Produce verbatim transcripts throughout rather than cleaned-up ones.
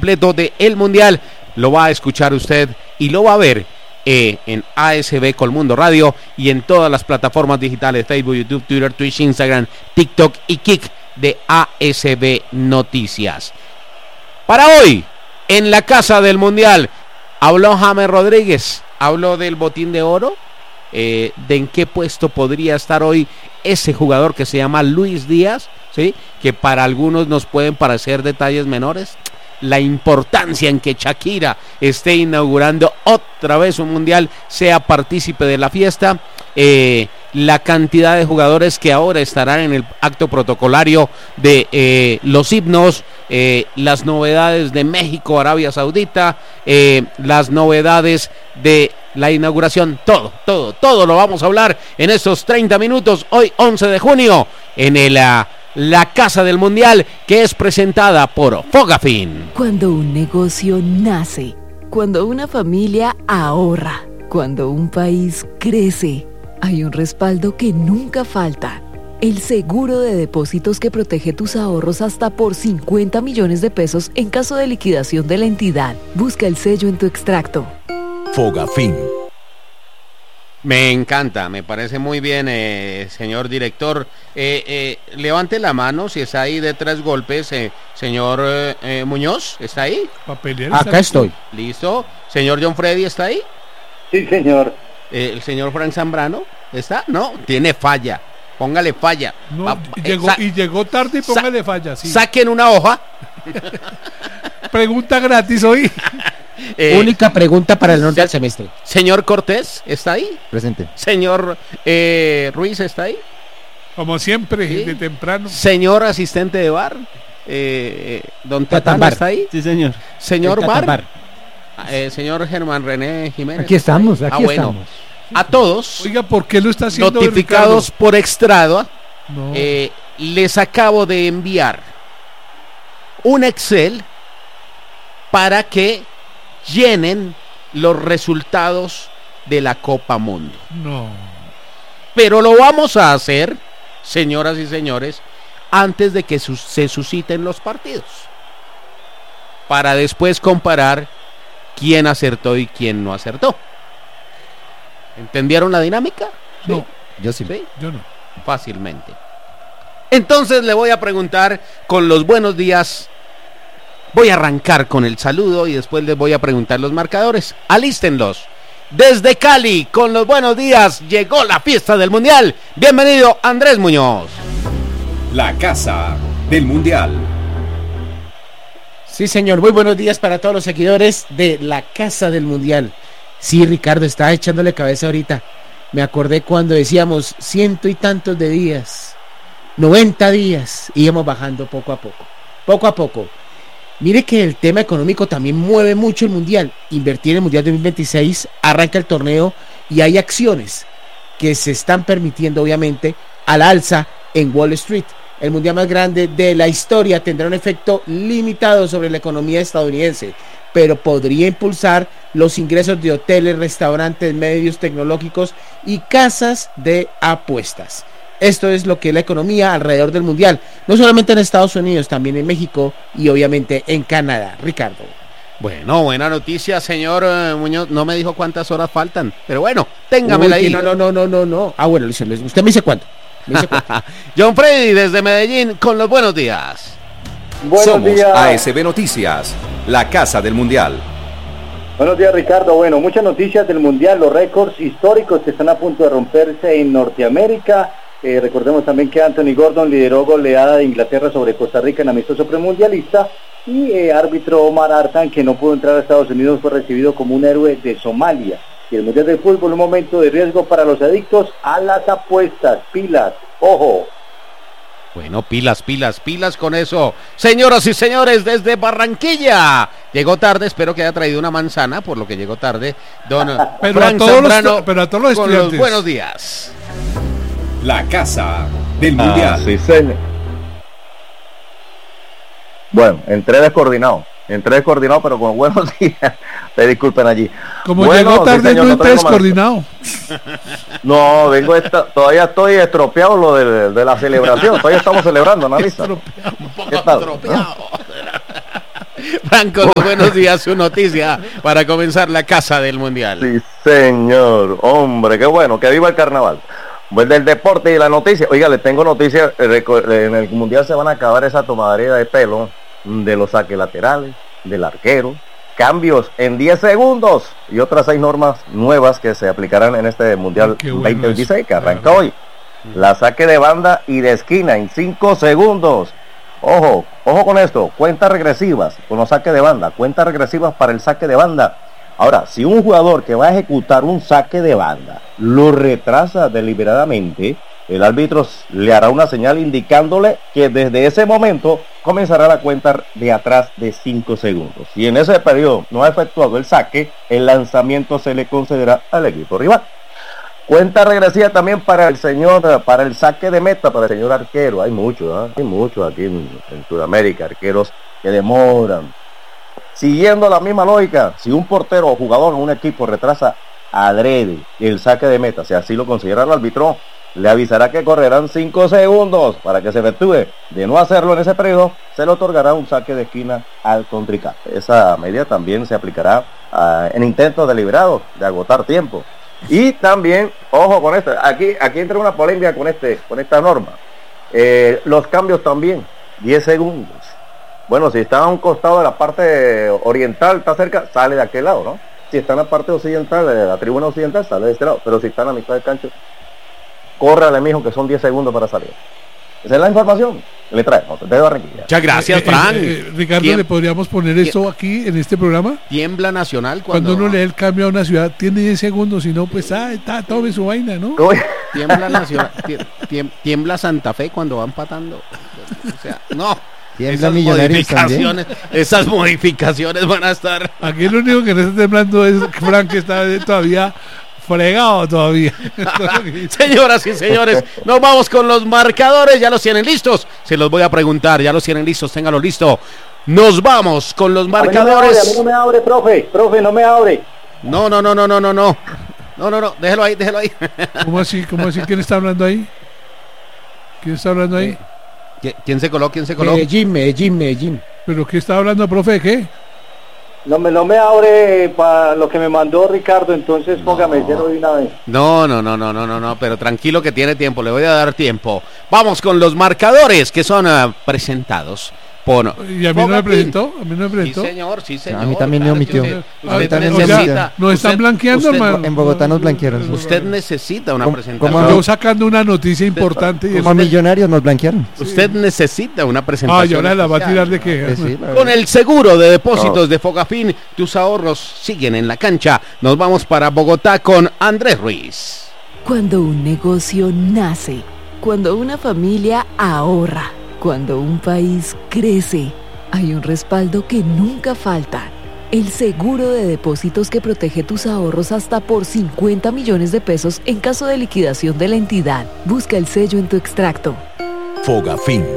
completo del Mundial lo va a escuchar usted y lo va a ver eh, en A S B Colmundo Radio y en todas las plataformas digitales, Facebook, YouTube, Twitter, Twitch, Instagram, TikTok y Kik de A S B Noticias. Para hoy, en la Casa del Mundial, habló James Rodríguez, habló del botín de oro, eh, de en qué puesto podría estar hoy ese jugador que se llama Luis Díaz, ¿sí? Que para algunos nos pueden parecer detalles menores. La importancia en que Shakira esté inaugurando otra vez un mundial, sea partícipe de la fiesta, eh, la cantidad de jugadores que ahora estarán en el acto protocolario de eh, los himnos, eh, las novedades de México, Arabia Saudita, eh, las novedades de la inauguración, todo, todo, todo lo vamos a hablar en estos treinta minutos, hoy once de junio, en el... Uh, La Casa del Mundial, que es presentada por Fogafín. Cuando un negocio nace, cuando una familia ahorra, cuando un país crece, hay un respaldo que nunca falta. El seguro de depósitos que protege tus ahorros hasta por cincuenta millones de pesos en caso de liquidación de la entidad. Busca el sello en tu extracto. Fogafín. Me encanta, me parece muy bien, eh, señor director. Eh, eh, levante la mano si está ahí de tres golpes, eh, señor eh, eh, Muñoz, ¿está ahí? Acá estoy. Listo. Señor John Freddy, ¿está ahí? Sí, señor. Eh, el señor Frank Zambrano, ¿está? No, tiene falla. Póngale falla. No, Va, llegó, eh, y llegó tarde y póngale falla. Sí. Saquen una hoja. Pregunta gratis hoy. Eh, Única pregunta para el norte del semestre. Señor Cortés, ¿está ahí? Presente. Señor eh, Ruiz, ¿está ahí? Como siempre, Sí. de temprano. Señor asistente de bar, eh, eh, don Tatán, Bar. ¿está ahí? Sí, señor. Señor El Bar, Tatambar. eh, señor Germán René Jiménez. Aquí estamos, aquí ah, bueno. estamos. A todos, Oiga, ¿por qué lo está haciendo notificados por extrado, No. eh, les acabo de enviar un Excel para que llenen los resultados de la Copa Mundo. No. Pero lo vamos a hacer, señoras y señores, antes de que sus- se susciten los partidos, para después comparar quién acertó y quién no acertó. ¿Entendieron la dinámica? Sí. No, Yo sí. ¿Sí? yo no. Fácilmente. Entonces le voy a preguntar con los buenos días. Voy a arrancar con el saludo y después les voy a preguntar los marcadores. Alístenlos. Desde Cali, con los buenos días, llegó la fiesta del Mundial. Bienvenido, Andrés Muñoz. La Casa del Mundial. Sí, señor. Muy buenos días para todos los seguidores de la Casa del Mundial. Sí, Ricardo, estaba echándole cabeza ahorita. Me acordé cuando decíamos ciento y tantos de días, noventa días, íbamos bajando poco a poco, poco a poco. Mire que el tema económico también mueve mucho el Mundial. Invertir en el Mundial dos mil veintiséis, arranca el torneo y hay acciones que se están permitiendo, obviamente, al alza en Wall Street. El Mundial más grande de la historia tendrá un efecto limitado sobre la economía estadounidense, pero podría impulsar los ingresos de hoteles, restaurantes, medios tecnológicos y casas de apuestas. Esto es lo que es la economía alrededor del Mundial, no solamente en Estados Unidos, también en México y obviamente en Canadá. Ricardo. Bueno, buena noticia, señor eh, Muñoz. No me dijo cuántas horas faltan, pero bueno, téngamela Uy, ahí. No, no, no, no, no, no. Ah, bueno, listo, usted me dice cuánto. Me dice cuánto. John Freddy desde Medellín con los buenos días. Buenos Somos días. A S B Noticias, la Casa del Mundial. Buenos días, Ricardo. Bueno, muchas noticias del Mundial, los récords históricos que están a punto de romperse en Norteamérica. Eh, recordemos también que Anthony Gordon lideró goleada de Inglaterra sobre Costa Rica en amistoso premundialista y eh, árbitro Omar Artan, que no pudo entrar a Estados Unidos, fue recibido como un héroe de Somalia. Y el Mundial de Fútbol, un momento de riesgo para los adictos a las apuestas. Pilas, ojo. Bueno, pilas, pilas, pilas con eso. Señoras y señores, desde Barranquilla. Llegó tarde, espero que haya traído una manzana, por lo que llegó tarde. Don Pero Frank a todos los- Zambrano, pero a todos los con estudiantes. buenos días. La Casa del Mundial. Ah, sí, señor. Bueno, entré descoordinado. Entré descoordinado, pero con buenos días. Te disculpen allí. Como Bueno, llegó sí, tarde, señor, no no entré tengo más. descoordinado. No, vengo esta, todavía estoy estropeado lo de, de la celebración. Todavía estamos celebrando, ¿no, Lisa? Estropeado. Un poco ¿Qué tal? estropeado. Franco, los buenos días, su noticia para comenzar la Casa del Mundial. Sí, señor. Hombre, qué bueno, que viva el carnaval. Pues del deporte y la noticia. Oiga, les tengo noticias. En el Mundial se van a acabar esa tomadera de pelo de los saques laterales, del arquero. Cambios en diez segundos y otras seis normas nuevas que se aplicarán en este Mundial bueno veinte veintiséis que arranca hoy. La saque de banda y de esquina en cinco segundos. Ojo, ojo con esto, cuentas regresivas con los saques de banda, cuentas regresivas para el saque de banda. Ahora, si un jugador que va a ejecutar un saque de banda lo retrasa deliberadamente, el árbitro le hará una señal indicándole que desde ese momento comenzará la cuenta de atrás de cinco segundos. Si en ese periodo no ha efectuado el saque, el lanzamiento se le concederá al equipo rival. Cuenta regresiva también para el señor, para el saque de meta, para el señor arquero. Hay muchos, ¿eh? Hay muchos aquí en, en Sudamérica, arqueros que demoran. Siguiendo la misma lógica, si un portero o jugador en un equipo retrasa adrede el saque de meta, si así lo considera el árbitro, le avisará que correrán cinco segundos para que se efectúe. De no hacerlo en ese periodo, se le otorgará un saque de esquina al contrincante. Esa medida también se aplicará uh, en intentos deliberados de agotar tiempo. Y también, ojo con esto, aquí aquí entra una polémica con este con esta norma. Eh, los cambios también, diez segundos. Bueno, si está a un costado de la parte oriental, está cerca, sale de aquel lado, ¿no? Si está en la parte occidental, de la tribuna occidental, sale de este lado. Pero si está en la mitad del cancho, córrale, mijo, que son diez segundos para salir. Esa es la información que le traemos desde Barranquilla. Muchas gracias, Fran. Eh, eh, eh, Ricardo, Tiemp- ¿le podríamos poner esto aquí en este programa? Tiembla Nacional cuando, Cuando uno lee el cambio a una ciudad, tiene diez segundos, si no, pues, ah, está, tome su vaina, ¿no? Uy. Tiembla Nacional, tie- tiem- tiembla Santa Fe cuando va empatando. O sea, no. Tiembla Esas Millonarios también. modificaciones, esas modificaciones van a estar. Aquí lo único que no está temblando es Frank, que está todavía fregado todavía. Señoras y señores, nos vamos con los marcadores. Ya los tienen listos. Se los voy a preguntar. Ya los tienen listos. Ténganlo listo. Nos vamos con los marcadores. A mí no me abre, a mí no me abre, profe. Profe, no me abre. No, no, no, no, no, no, no. No, no, no. Déjelo ahí, déjelo ahí. ¿Cómo así? ¿Cómo así? ¿Quién está hablando ahí? ¿Quién está hablando ahí? ¿Qui- ¿Quién se coló? ¿Quién se coló? Medellín, Medellín, Medellín. ¿Pero qué está hablando, profe? ¿De qué? No me, no me abre para lo que me mandó Ricardo, entonces póngame cero de una vez. No, no, no, no, no, no, no, pero tranquilo que tiene tiempo, le voy a dar tiempo. Vamos con los marcadores que son uh, presentados por... ¿Y a mí no me presentó? ¿A mí no me Sí, presentó? señor, sí, señor. A mí también me claro, omitió. Usted, Ah, usted también o sea, necesita... nos están usted- blanqueando, usted- hermano. En Bogotá nos blanquearon. Usted necesita una ¿Cómo- presentación. cómo Yo sacando una noticia importante y Como a eso- Millonarios nos blanquearon. Usted necesita una Ah, presentación. y ahora la va a especial. tirar de qué. Eh, sí, la Con verdad. el seguro de depósitos de Fogafín, tus ahorros siguen en la cancha. Nos vamos para Bogotá con Andrés Ruiz. Cuando un negocio nace, cuando una familia ahorra, cuando un país crece, hay un respaldo que nunca falta. El seguro de depósitos que protege tus ahorros hasta por cincuenta millones de pesos en caso de liquidación de la entidad. Busca el sello en tu extracto. Fogafín.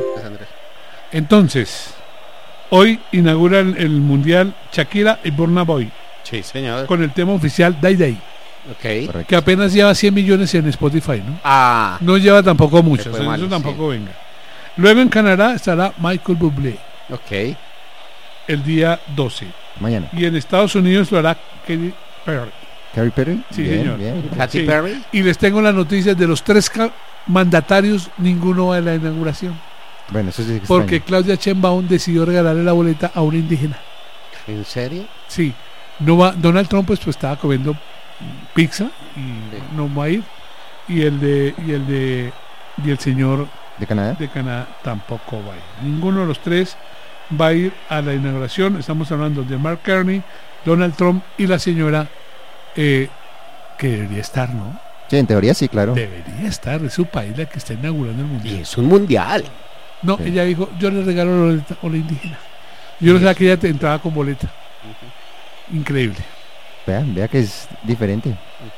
Entonces, hoy inauguran el Mundial Shakira y Burna Boy Sí, señor. con el tema oficial Day Day, Ok. Correcto. que apenas lleva cien millones en Spotify, ¿no? Ah, No lleva tampoco mucho, fue eso mal, tampoco venga. Luego en Canadá estará Michael Bublé ok. el día doce. Mañana. Y en Estados Unidos lo hará Katy Perry. Katy Perry. Sí, Bien, señor. bien. Katy Sí. Perry. Y les tengo las noticias de los tres ca- mandatarios, ninguno va a la inauguración. Bueno, eso sí es Porque extraño. Claudia Sheinbaum decidió regalarle la boleta a una indígena. ¿En serio? Sí, no va, Donald Trump pues, pues estaba comiendo pizza y no va a ir. Y el de y el de y el señor ¿De Canadá? de Canadá tampoco va a ir. Ninguno de los tres va a ir a la inauguración. Estamos hablando de Mark Carney, Donald Trump y la señora eh, que debería estar, ¿no? Sí, en teoría sí, claro. Debería estar, es su país la que está inaugurando el Y mundial. es un mundial. No, Sí. ella dijo, yo le regalo la boleta a la indígena. Yo no sabía que ella te entraba con boleta. Increíble. Vea, vea que es diferente.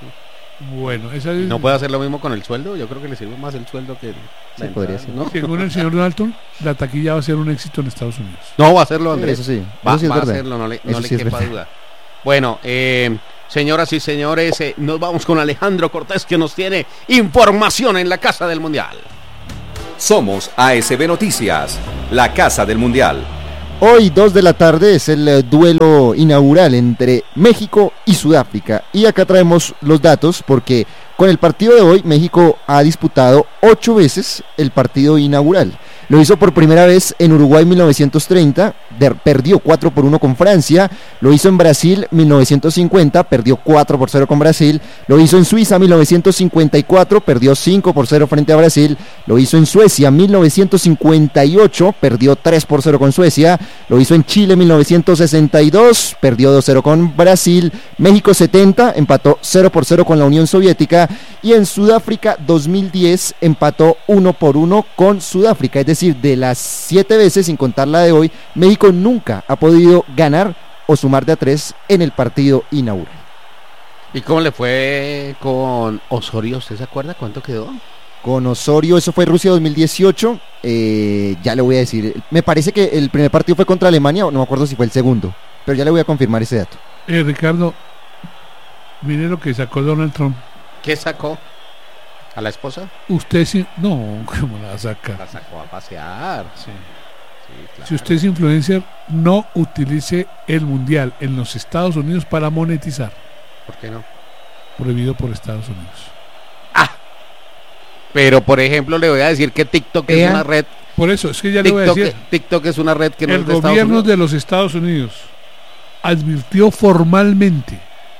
Bueno, esa es, ¿No puede hacer lo mismo con el sueldo? Yo creo que le sirve más el sueldo que... Sí, la podría entrada, ser. ¿no? según el señor Donald Trump, la taquilla va a ser un éxito en Estados Unidos. No va a hacerlo, Andrés. Eso sí. Va, Eso sí es va a verdad. hacerlo, no le, no Eso le sí es quepa verdad. duda. Bueno, eh, señoras y señores, eh, nos vamos con Alejandro Cortés, que nos tiene información en la Casa del Mundial. Somos A S B Noticias, la casa del mundial. Hoy, dos de la tarde, es el eh, duelo inaugural entre México y Sudáfrica. Y acá traemos los datos porque con el partido de hoy, México ha disputado ocho veces el partido inaugural. Lo hizo por primera vez en Uruguay en mil novecientos treinta, de, perdió cuatro por uno con Francia. Lo hizo en Brasil mil novecientos cincuenta, perdió cuatro por cero con Brasil. Lo hizo en Suiza mil novecientos cincuenta y cuatro, perdió cinco por cero frente a Brasil. Lo hizo en Suecia mil novecientos cincuenta y ocho, perdió tres por cero con Suecia. Lo hizo en Chile mil novecientos sesenta y dos, perdió dos cero con Brasil. México setenta, empató cero por cero con la Unión Soviética. Y en Sudáfrica dos mil diez empató uno por uno con Sudáfrica. Es decir, de las siete veces, sin contar la de hoy, México nunca ha podido ganar o sumar de a tres en el partido inaugural. ¿Y cómo le fue con Osorio? ¿Usted se acuerda cuánto quedó? Con Osorio, eso fue Rusia dos mil dieciocho, eh, ya le voy a decir, me parece que el primer partido fue contra Alemania, no me acuerdo si fue el segundo, pero ya le voy a confirmar ese dato. Eh, Ricardo, mire lo que sacó Donald Trump. ¿Qué sacó? ¿A la esposa? Usted sí, no, ¿cómo la saca? La sacó a pasear. Sí. Sí, claro. Si usted es influencer, no utilice el mundial en los Estados Unidos para monetizar. ¿Por qué no? Prohibido por Estados Unidos. Pero, por ejemplo, le voy a decir que TikTok Ea. es una red. Por eso, es que ya le voy a TikTok, decir, TikTok es una red que no el es de Estados gobierno Unidos. de los Estados Unidos advirtió formalmente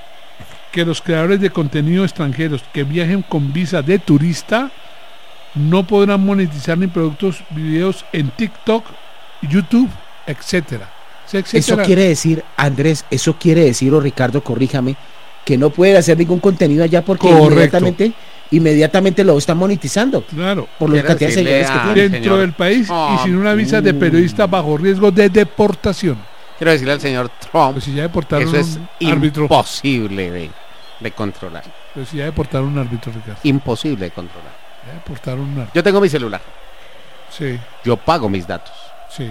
que los creadores de contenido extranjeros que viajen con visa de turista no podrán monetizar ni productos, videos en TikTok, YouTube, etcétera. O sea, Eso etcétera. quiere decir, Andrés, eso quiere decir, o Ricardo, corríjame, que no puede hacer ningún contenido allá porque Correcto. inmediatamente inmediatamente lo están monetizando Claro, por la Quiero cantidad de decirle seguidores que a- tiene. dentro señor del país y Trump. sin una visa de periodista bajo riesgo de deportación. Quiero decirle al señor Trump, Pues si ya deportaron eso es un árbitro, imposible de, de controlar. pues si ya deportaron un árbitro, Ricardo. Imposible de controlar. Ya deportaron un árbitro. Yo tengo mi celular. Sí, Yo pago mis datos. sí.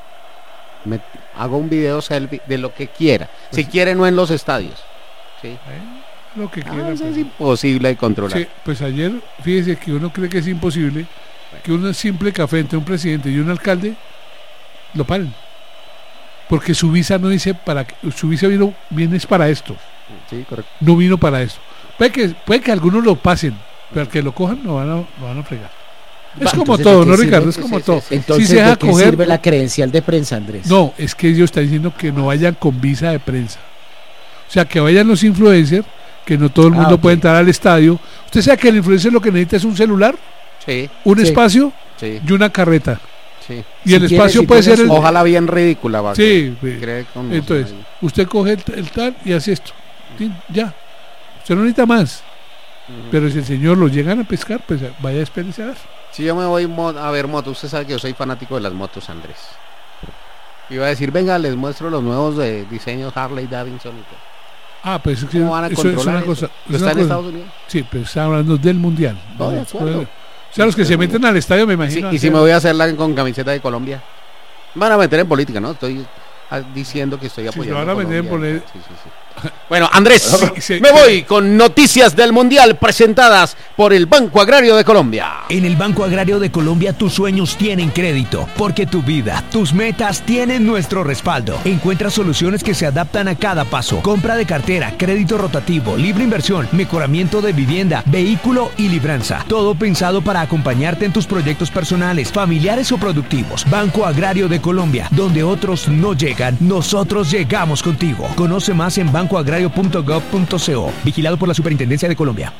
Me hago un video selfie de lo que quiera. Si Pues- quiere, no en los estadios. ¿Sí? ¿eh? Lo que Ah, quiera. eso pues. es imposible de controlar. Sí, pues ayer, fíjese que uno cree que es imposible que un simple café entre un presidente y un alcalde lo paren. Porque su visa no dice para que, su visa vino, viene es para esto, Sí, correcto. no vino para esto. Puede que, puede que algunos lo pasen, pero al que lo cojan lo van a, lo van a fregar. Es Va, como entonces, todo, ¿de qué ¿no, sirve? Ricardo? Es Sí, como sí, todo. sí, sí. Entonces, si se deja ¿de qué coger, sirve la credencial de prensa, Andrés? no, es que ellos están diciendo que no vayan con visa de prensa. O sea, que vayan los influencers, que no todo el Ah, mundo ok. puede entrar al estadio. ¿Usted sabe que el influencer lo que necesita es un celular, Sí, un Sí. espacio sí, y una carreta? sí. Y Si el quiere, espacio si puede tiene ser el... su- Ojalá bien ridícula. va, Sí, que sí. cree con- Entonces, usted coge el, el tal y hace esto. Tin, Ya. Usted no necesita más. Pero si el señor lo llegan a pescar, pues vaya a esperar. Si yo me voy mo- a ver motos, usted sabe que yo soy fanático de las motos, Andrés. Iba a decir, venga, les muestro los nuevos de diseños Harley Davidson y todo. Ah, pues es que ¿Cómo van a eso es controlar una eso? cosa. ¿Lo es está una en cosa- Estados Unidos? Sí, pero está hablando del mundial. No, de ¿no? acuerdo. O sea, los que se meten al estadio, me Sí, imagino. y si hacer- me voy a hacerla con camiseta de Colombia. Me van a meter en política, ¿no? Estoy ah, diciendo que estoy Sí, apoyando se van a meter en Colombia. pole- Sí, sí, sí. Bueno, Andrés, Sí, sí. me voy con noticias del Mundial presentadas por el Banco Agrario de Colombia. En el Banco Agrario de Colombia tus sueños tienen crédito, porque tu vida, tus metas tienen nuestro respaldo. Encuentra soluciones que se adaptan a cada paso. Compra de cartera, crédito rotativo, libre inversión, mejoramiento de vivienda, vehículo y libranza. Todo pensado para acompañarte en tus proyectos personales, familiares o productivos. Banco Agrario de Colombia, donde otros no llegan, nosotros llegamos contigo. Conoce más en banco agrario punto gov punto co. Vigilado por la Superintendencia de Colombia.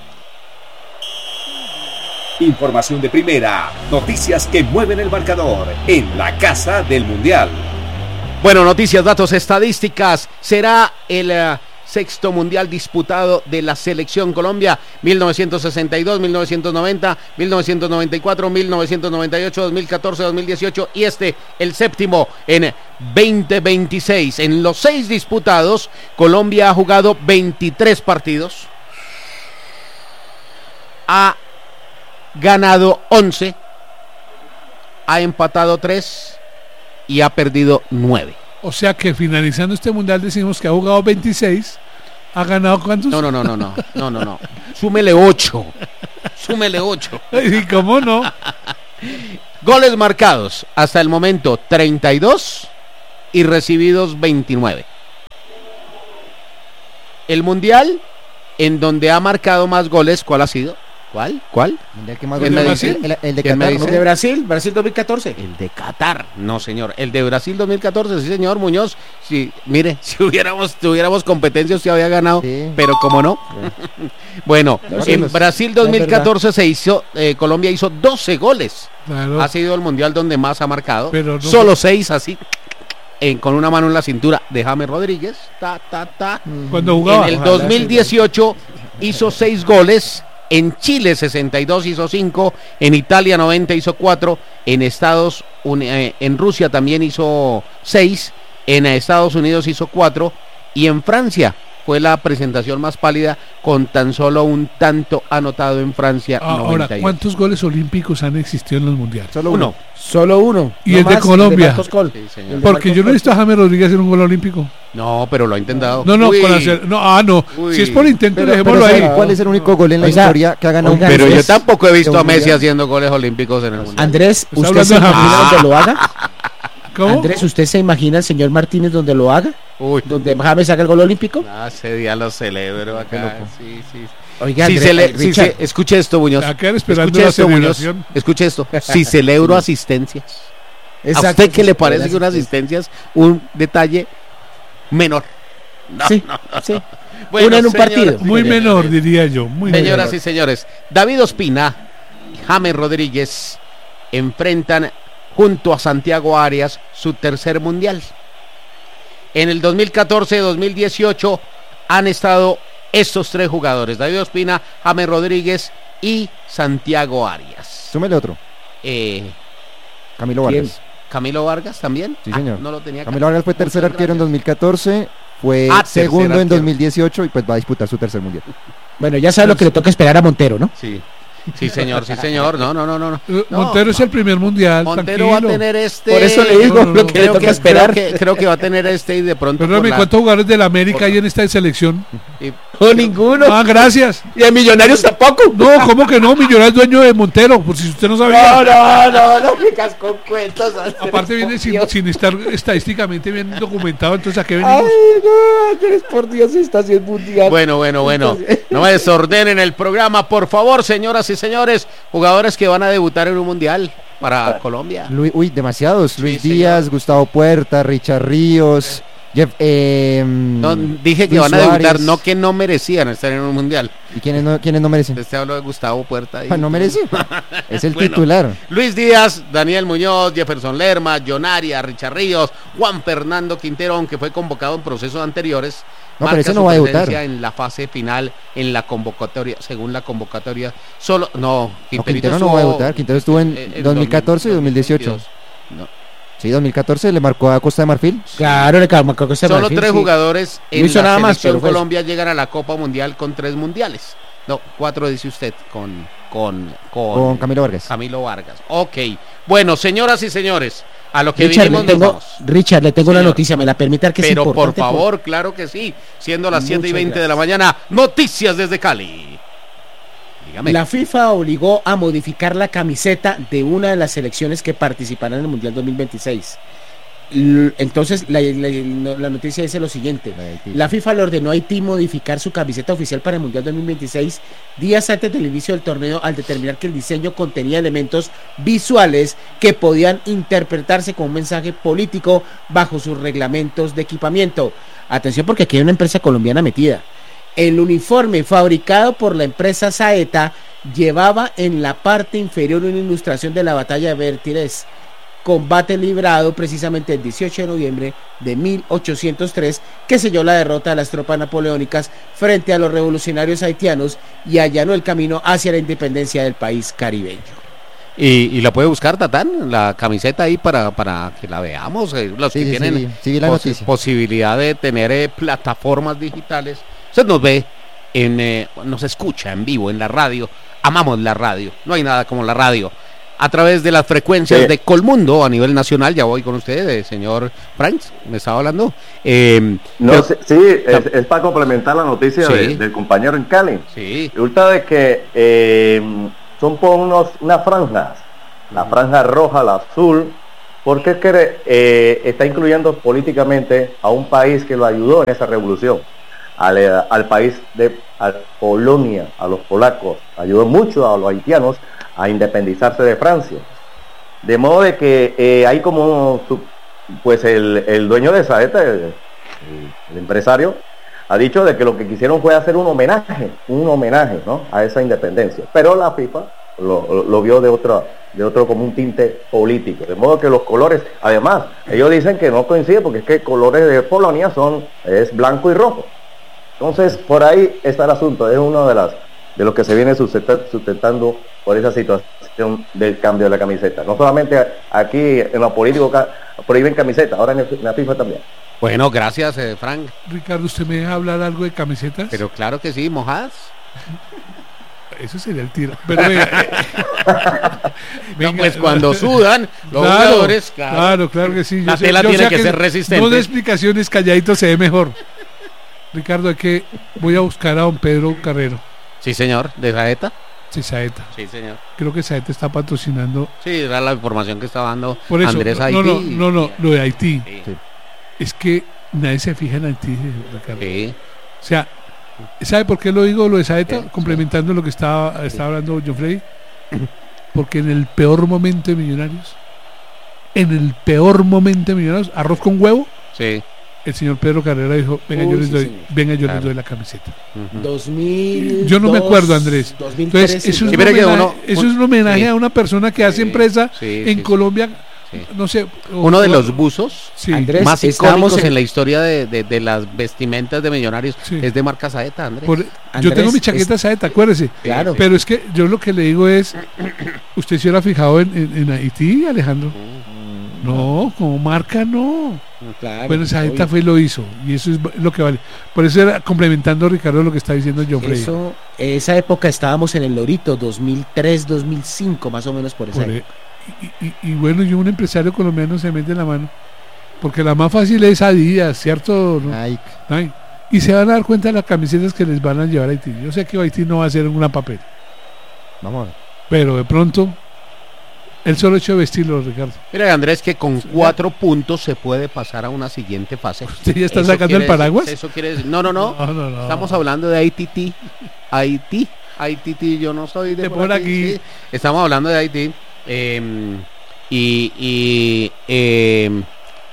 Información de primera, noticias que mueven el marcador en la Casa del Mundial. Bueno, noticias, datos, estadísticas. Será el eh, sexto mundial disputado de la selección Colombia, mil novecientos sesenta y dos, mil novecientos noventa, mil novecientos noventa y cuatro, mil novecientos noventa y ocho, dos mil catorce, dos mil dieciocho y este, el séptimo en veinte veintiséis. En los seis disputados, Colombia ha jugado veintitrés partidos, ha ganado once, ha empatado tres y ha perdido nueve. O sea que finalizando este mundial decimos que ha jugado veintiséis, ha ganado cuántos. No, no, no, no, no, no, no, no. Súmele ocho. Súmele ocho. ¿Y cómo no? Goles marcados hasta el momento treinta y dos y recibidos veintinueve. El mundial en donde ha marcado más goles, ¿cuál ha sido? ¿Cuál? ¿Cuál? ¿Mundial que más ¿Quién goles? me dice? El, el de ¿Quién me Qatar, dice? ¿no? ¿De Brasil? Brasil dos mil catorce. El de Qatar, no señor, el de Brasil dos mil catorce, sí señor Muñoz, sí, mire, si hubiéramos, tuviéramos competencia usted había ganado, Sí. pero como no. Bueno, No, en pues, Brasil no es dos mil catorce se hizo, eh, Colombia hizo doce goles, Claro. ha sido el mundial donde más ha marcado, Pero no- solo seis así, en, con una mano en la cintura de James Rodríguez, ta, ta, ta. Cuando jugaba. En el Ojalá dos mil dieciocho hizo seis goles, en Chile sesenta y dos hizo cinco, en Italia noventa hizo cuatro, en Estados Uni- eh, en Rusia también hizo seis, en Estados Unidos hizo cuatro y en Francia fue la presentación más pálida con tan solo un tanto anotado en Francia. Ah, Ahora, noventa y ocho. ¿cuántos goles olímpicos han existido en los mundiales? Solo Uno. uno. Solo uno. ¿Y no el de más, Colombia? Marcos Col. Sí, señor. El de Porque Marcos yo no he Col. visto a James Rodríguez hacer un gol olímpico. No, pero lo ha intentado. No, no, Uy. con hacer, no, ah, no. Uy. Si es por intento, Pero, dejémoslo pero ahí. ¿sabe cuál es el único gol en la Oiga, historia que ha ganado oiga, un Pero yo Andrés, tampoco he visto de a un Messi mundial. haciendo goles olímpicos en el mundial. Andrés, Está ¿usted se hablando de imagina James. donde lo haga? ¿Cómo? Andrés, ¿usted se imagina al señor Martínez donde lo haga? Uy, ¿Donde James haga el gol olímpico? ah, ese día lo celebro acá. Sí, sí. Oiga, Si Andrés, cele- eh, si Richard, se- escuche esto, Muñoz. Se va a quedar esperando Escuche la esto, Muñoz. celebración. Escuche esto. Si celebro asistencias, ¿a exacto, usted qué le sí, parece que una asistencia es un detalle menor? No, Sí, no, no. sí. Bueno, Una en un señoras partido. y Muy señores, menor, diría yo. Muy Señoras menor. y señores, David Ospina y James Rodríguez enfrentan junto a Santiago Arias su tercer mundial. En el dos mil catorce dos mil dieciocho han estado estos tres jugadores, David Ospina, James Rodríguez y Santiago Arias. Súmele otro. Eh, Camilo ¿Quién? Vargas. Camilo Vargas también. Sí, Ah, señor. no lo tenía acá. Camilo Vargas fue tercer Muchas arquero en gracias. dos mil catorce, fue Ah, tercer segundo en arquero. dos mil dieciocho y pues va a disputar su tercer mundial. Bueno, ya sabe lo que le toca esperar a Montero, ¿no? Sí. Sí, señor, sí, señor. No, no, no, no. no. Eh, No, Montero es el primer mundial. Montero va a tranquilo. tener este. Por eso le digo No, no, lo no. que le creo toca que, esperar. Creo que, creo que va a tener este y de pronto. por Perdóname, la- ¿cuántos jugadores del América por- hay en esta selección? y- No, ninguno. Ah, gracias. Y de Millonarios tampoco. No, ¿cómo que no? Millonarios es dueño de Montero, por si usted no sabía. No, no, no, no me casco cuentos. Andrés, Aparte viene por sin, Dios. sin estar estadísticamente bien documentado, entonces ¿a qué venimos? Ay, no, Andrés, por Dios, está haciendo mundial. Bueno, bueno, bueno. No me desordenen el programa, por favor, señoras y señores. Jugadores que van a debutar en un mundial para Colombia. Luis, uy, demasiados. Luis señor. Díaz, Gustavo Puerta, Richard Ríos, Jeff, eh, No, dije que Luis van a debutar, Suárez. no que no merecían estar en un mundial. ¿Y quiénes no, quiénes no merecen? Este hablo de Gustavo Puerta. y- Ah, no merece. Es el Bueno. titular. Luis Díaz, Daniel Muñoz, Jefferson Lerma, John Arias, Richard Ríos, Juan Fernando Quintero, aunque fue convocado en procesos anteriores. No, marca pero ese su no va a debutar. presencia en la fase final, en la convocatoria, según la convocatoria. Solo, no, No, Quinterito Quintero no va a estuvo, debutar. Quintero estuvo en eh, en dos mil catorce y dos mil dieciocho. No. Sí, dos mil catorce le marcó a Costa de Marfil. Claro, le calma, creo que se Solo Marfil, tres sí. jugadores No en hizo la nada más, selección pero fue eso. Colombia llegan a la Copa Mundial con tres mundiales. No, cuatro dice usted, con, con, con, Con Camilo Vargas. Camilo Vargas. Ok. Bueno, señoras y señores, a lo que Richard, vinimos le nos tengo, vamos. Richard, le tengo una Señor. noticia, me la permite que es Pero por importante. favor, claro que sí. Siendo las siete y Muchas veinte de la gracias. mañana, noticias desde Cali. Dígame. La FIFA obligó a modificar la camiseta de una de las selecciones que participarán en el Mundial dos mil veintiséis. L- Entonces, la, la- la noticia dice lo siguiente. La de Haití. La FIFA le ordenó a Haití modificar su camiseta oficial para el Mundial dos mil veintiséis días antes del inicio del torneo al determinar que el diseño contenía elementos visuales que podían interpretarse como un mensaje político bajo sus reglamentos de equipamiento. Atención porque aquí hay una empresa colombiana metida. El uniforme fabricado por la empresa Saeta llevaba en la parte inferior una ilustración de la batalla de Vertirés, combate librado precisamente el dieciocho de noviembre de mil ochocientos tres, que selló la derrota de las tropas napoleónicas frente a los revolucionarios haitianos y allanó el camino hacia la independencia del país caribeño. Y, y la puede buscar, Tatán, la camiseta ahí para, para que la veamos. eh, los Sí, que sí, sí, tienen vi- sí vi la posi- noticia. posibilidad de tener eh, plataformas digitales. Usted nos ve, en, eh, nos escucha en vivo en la radio. Amamos la radio. No hay nada como la radio. A través de las frecuencias Sí. de Colmundo a nivel nacional. Ya voy con usted, eh, señor Franks. Me estaba hablando. Eh, No, pero- sí, sí, es, es para complementar la noticia Sí. de- del compañero en Cali. sí. Resulta de que eh, son por unos, unas franjas, la franja roja, la azul porque es que eh, está incluyendo políticamente a un país que lo ayudó en esa revolución, al, al país de a Polonia, a los polacos, ayudó mucho a los haitianos a independizarse de Francia. De modo de que eh, hay como, su, pues el, el dueño de Saeta, el, el, el empresario, ha dicho de que lo que quisieron fue hacer un homenaje, un homenaje, ¿no?, a esa independencia. Pero la FIFA lo, lo, lo vio de otro, de otro como un tinte político. De modo que los colores, además, ellos dicen que no coincide porque es que colores de Polonia son, es blanco y rojo. Entonces, por ahí está el asunto, es uno de las de lo que se viene sustentando por esa situación del cambio de la camiseta. No solamente aquí en lo político prohíben camiseta, ahora en la FIFA también. Bueno, gracias, eh, Frank. Ricardo, ¿usted me deja hablar algo de camisetas? Pero claro que sí, mojadas. Eso sería el tiro. Pero venga, venga, no, pues cuando sudan los claro, jugadores, claro. claro, claro que sí. La yo tela sé, yo tiene sé que, que ser resistente. No de explicaciones, calladito se ve mejor. Ricardo, es que voy a buscar a don Pedro Carrero. Sí, señor, de Saeta. Sí, Saeta. Sí, señor. Creo que Saeta está patrocinando. Sí, era la información que estaba dando Por eso, Andrés no, Haití. No, no, no, no, lo de Haití. Sí. Sí. Es que nadie se fija en Haití, Ricardo. Sí. O sea, ¿sabe por qué lo digo lo de Saeta? Sí, complementando sí. lo que estaba, estaba hablando John Freddy. Porque en el peor momento de Millonarios, en el peor momento de Millonarios, arroz con huevo. Sí. El señor Pedro Carrera dijo, venga, Uy, yo les sí, doy, señor. venga, yo Claro. les doy la camiseta. Uh-huh. dos mil Yo no me acuerdo, Andrés. dos mil trece, Entonces, eso es, Sí, un pero que homenaje, uno- eso un- es un homenaje sí. a una persona que hace Sí, empresa sí, en sí, Colombia, sí. no sé. o- Uno de o- los buzos Sí. Andrés, más estábamos icónicos en... en- la historia de, de, de las vestimentas de Millonarios Sí. es de marca Saeta, Andrés. por- yo Andrés, tengo mi chaqueta es- Saeta, acuérdese. Claro. Pero es que yo lo que le digo es, ¿usted se hubiera fijado en, en, en Haití, Alejandro? No, como marca no. Claro, Bueno, Saeta obvio. fue y lo hizo, y eso es lo que vale. Por eso era complementando, Ricardo, lo que está diciendo John Freddy. Eso, esa época estábamos en el Lorito, dos mil tres, dos mil cinco, más o menos por esa Por e- época. y, y- y bueno, y un empresario colombiano se mete en la mano. Porque la más fácil es Adidas, ¿cierto? ¿No? Nike. Ay, y se van a dar cuenta de las camisetas que les van a llevar a Haití. Yo sé que Haití no va a ser un gran papel, Vamos a ver. pero de pronto, el solo hecho de vestirlo, Ricardo. Mira, Andrés, que con cuatro puntos se puede pasar a una siguiente fase. ¿Usted ya está Eso sacando quiere el paraguas? decir- eso quiere decir, no, no, no. No, no, no. Estamos hablando de Haití. Haití. Haití, yo no soy de, De por por aquí. aquí. Sí. Estamos hablando de Haití. eh, y, y, eh,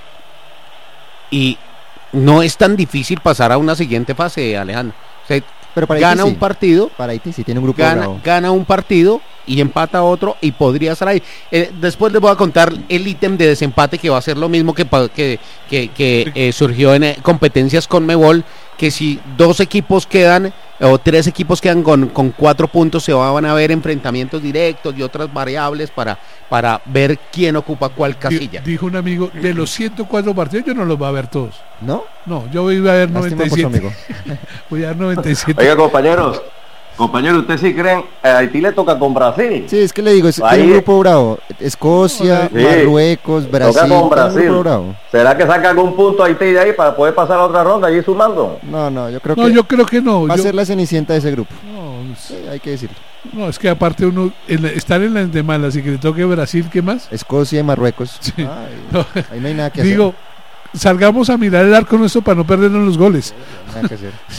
y no es tan difícil pasar a una siguiente fase, Alejandro. O sea, Pero para gana Haití un sí. partido, Para Haití sí tiene un grupo gana, bravo. gana un partido y empata otro y podría estar ahí. Eh, después les voy a contar el ítem de desempate que va a ser lo mismo que, pa- que, que, que, eh, surgió en eh, competencias con Mebol, que si dos equipos quedan o tres equipos quedan con, con cuatro puntos, se van a ver enfrentamientos directos y otras variables para, para ver quién ocupa cuál Di- casilla. Dijo un amigo, de los ciento cuatro partidos yo no los voy a ver todos. ¿No? No, yo voy a ver Lástima noventa y por su siete. amigo. Voy a ver noventa y siete. Oiga, compañeros, compañeros, ¿ustedes sí creen? A Haití le toca con Brasil. Sí, es que le digo, es, Ahí- tiene un grupo bravo. Escocia, Sí. Marruecos, Brasil. Toca con tiene un Brasil. grupo bravo. ¿Será que saca algún punto Haití de ahí para poder pasar a otra ronda allí sumando? No, no, yo creo No, que yo creo que no. va a yo- ser la cenicienta de ese grupo. no, Sí, hay que decirlo. no, es que aparte uno, en la- estar en las de malas y que le toque Brasil, ¿qué más? Escocia y Marruecos. Sí. Ay, No, ahí no hay nada que digo, salgamos a mirar el arco nuestro para no perdernos los goles. hacer. Nada que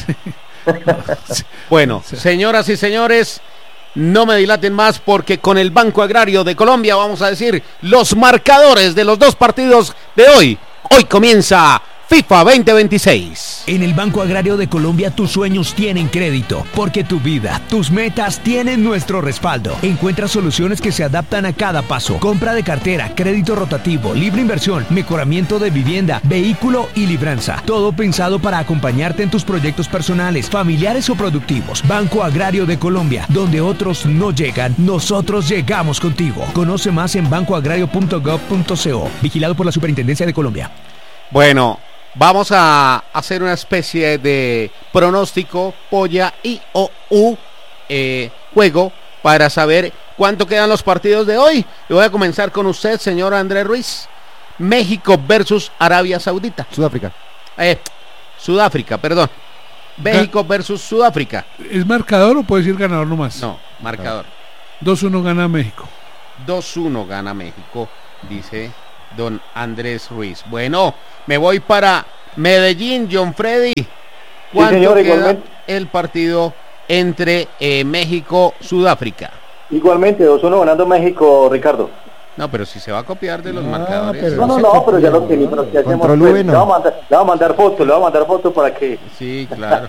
hacer. Bueno, señoras y señores, no me dilaten más porque con el Banco Agrario de Colombia vamos a decir los marcadores de los dos partidos de hoy. Hoy comienza FIFA veinte veintiséis. En el Banco Agrario de Colombia tus sueños tienen crédito, porque tu vida, tus metas tienen nuestro respaldo. Encuentra soluciones que se adaptan a cada paso. Compra de cartera, crédito rotativo, libre inversión, mejoramiento de vivienda, vehículo y libranza. Todo pensado para acompañarte en tus proyectos personales, familiares o productivos. Banco Agrario de Colombia, donde otros no llegan, nosotros llegamos contigo. Conoce más en banco agrario punto gov punto co. Vigilado por la Superintendencia de Colombia. Bueno, vamos a hacer una especie de pronóstico, polla y o u eh, juego para saber cuánto quedan los partidos de hoy. Y voy a comenzar con usted, señor Andrés Ruiz. México versus Arabia Saudita. Sudáfrica. Eh, Sudáfrica, perdón. México versus Sudáfrica. ¿Es marcador o puede decir ganador nomás? No, marcador. dos uno gana México. dos uno gana México, dice don Andrés Ruiz. Bueno, me voy para Medellín, John Freddy. ¿Cuánto señor, queda igualmente. el partido entre eh, México, Sudáfrica? Igualmente, dos uno ganando México, Ricardo. No, pero si se va a copiar de los No, marcadores. pero- No, no, no, pero ya lo tenemos. Pero ¿qué hacemos? Control Pues, V, no. le vamos a mandar, le vamos a mandar foto, le vamos a mandar foto para que... Sí, claro.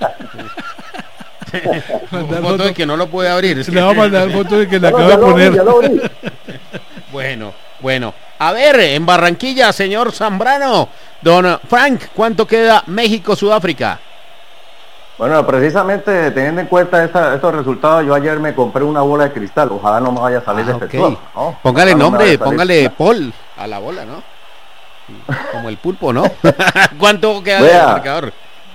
Mandar Foto de foto. que no lo puede abrir. es que- Le vamos a mandar foto de que le Ya lo- acabo ya de lo abrí, poner. ya lo abrí. Bueno, bueno. A ver, en Barranquilla, señor Zambrano, don Frank, ¿cuánto queda México-Sudáfrica? Bueno, precisamente teniendo en cuenta esta- estos resultados, yo ayer me compré una bola de cristal. Ojalá no me vaya a salir Ah, ok. defectuosa, ¿no? Póngale Ojalá no me nombre, vaya a salir- póngale Paul a la bola, ¿no? Sí, como el pulpo, ¿no? ¿Cuánto queda Vea. el marcador?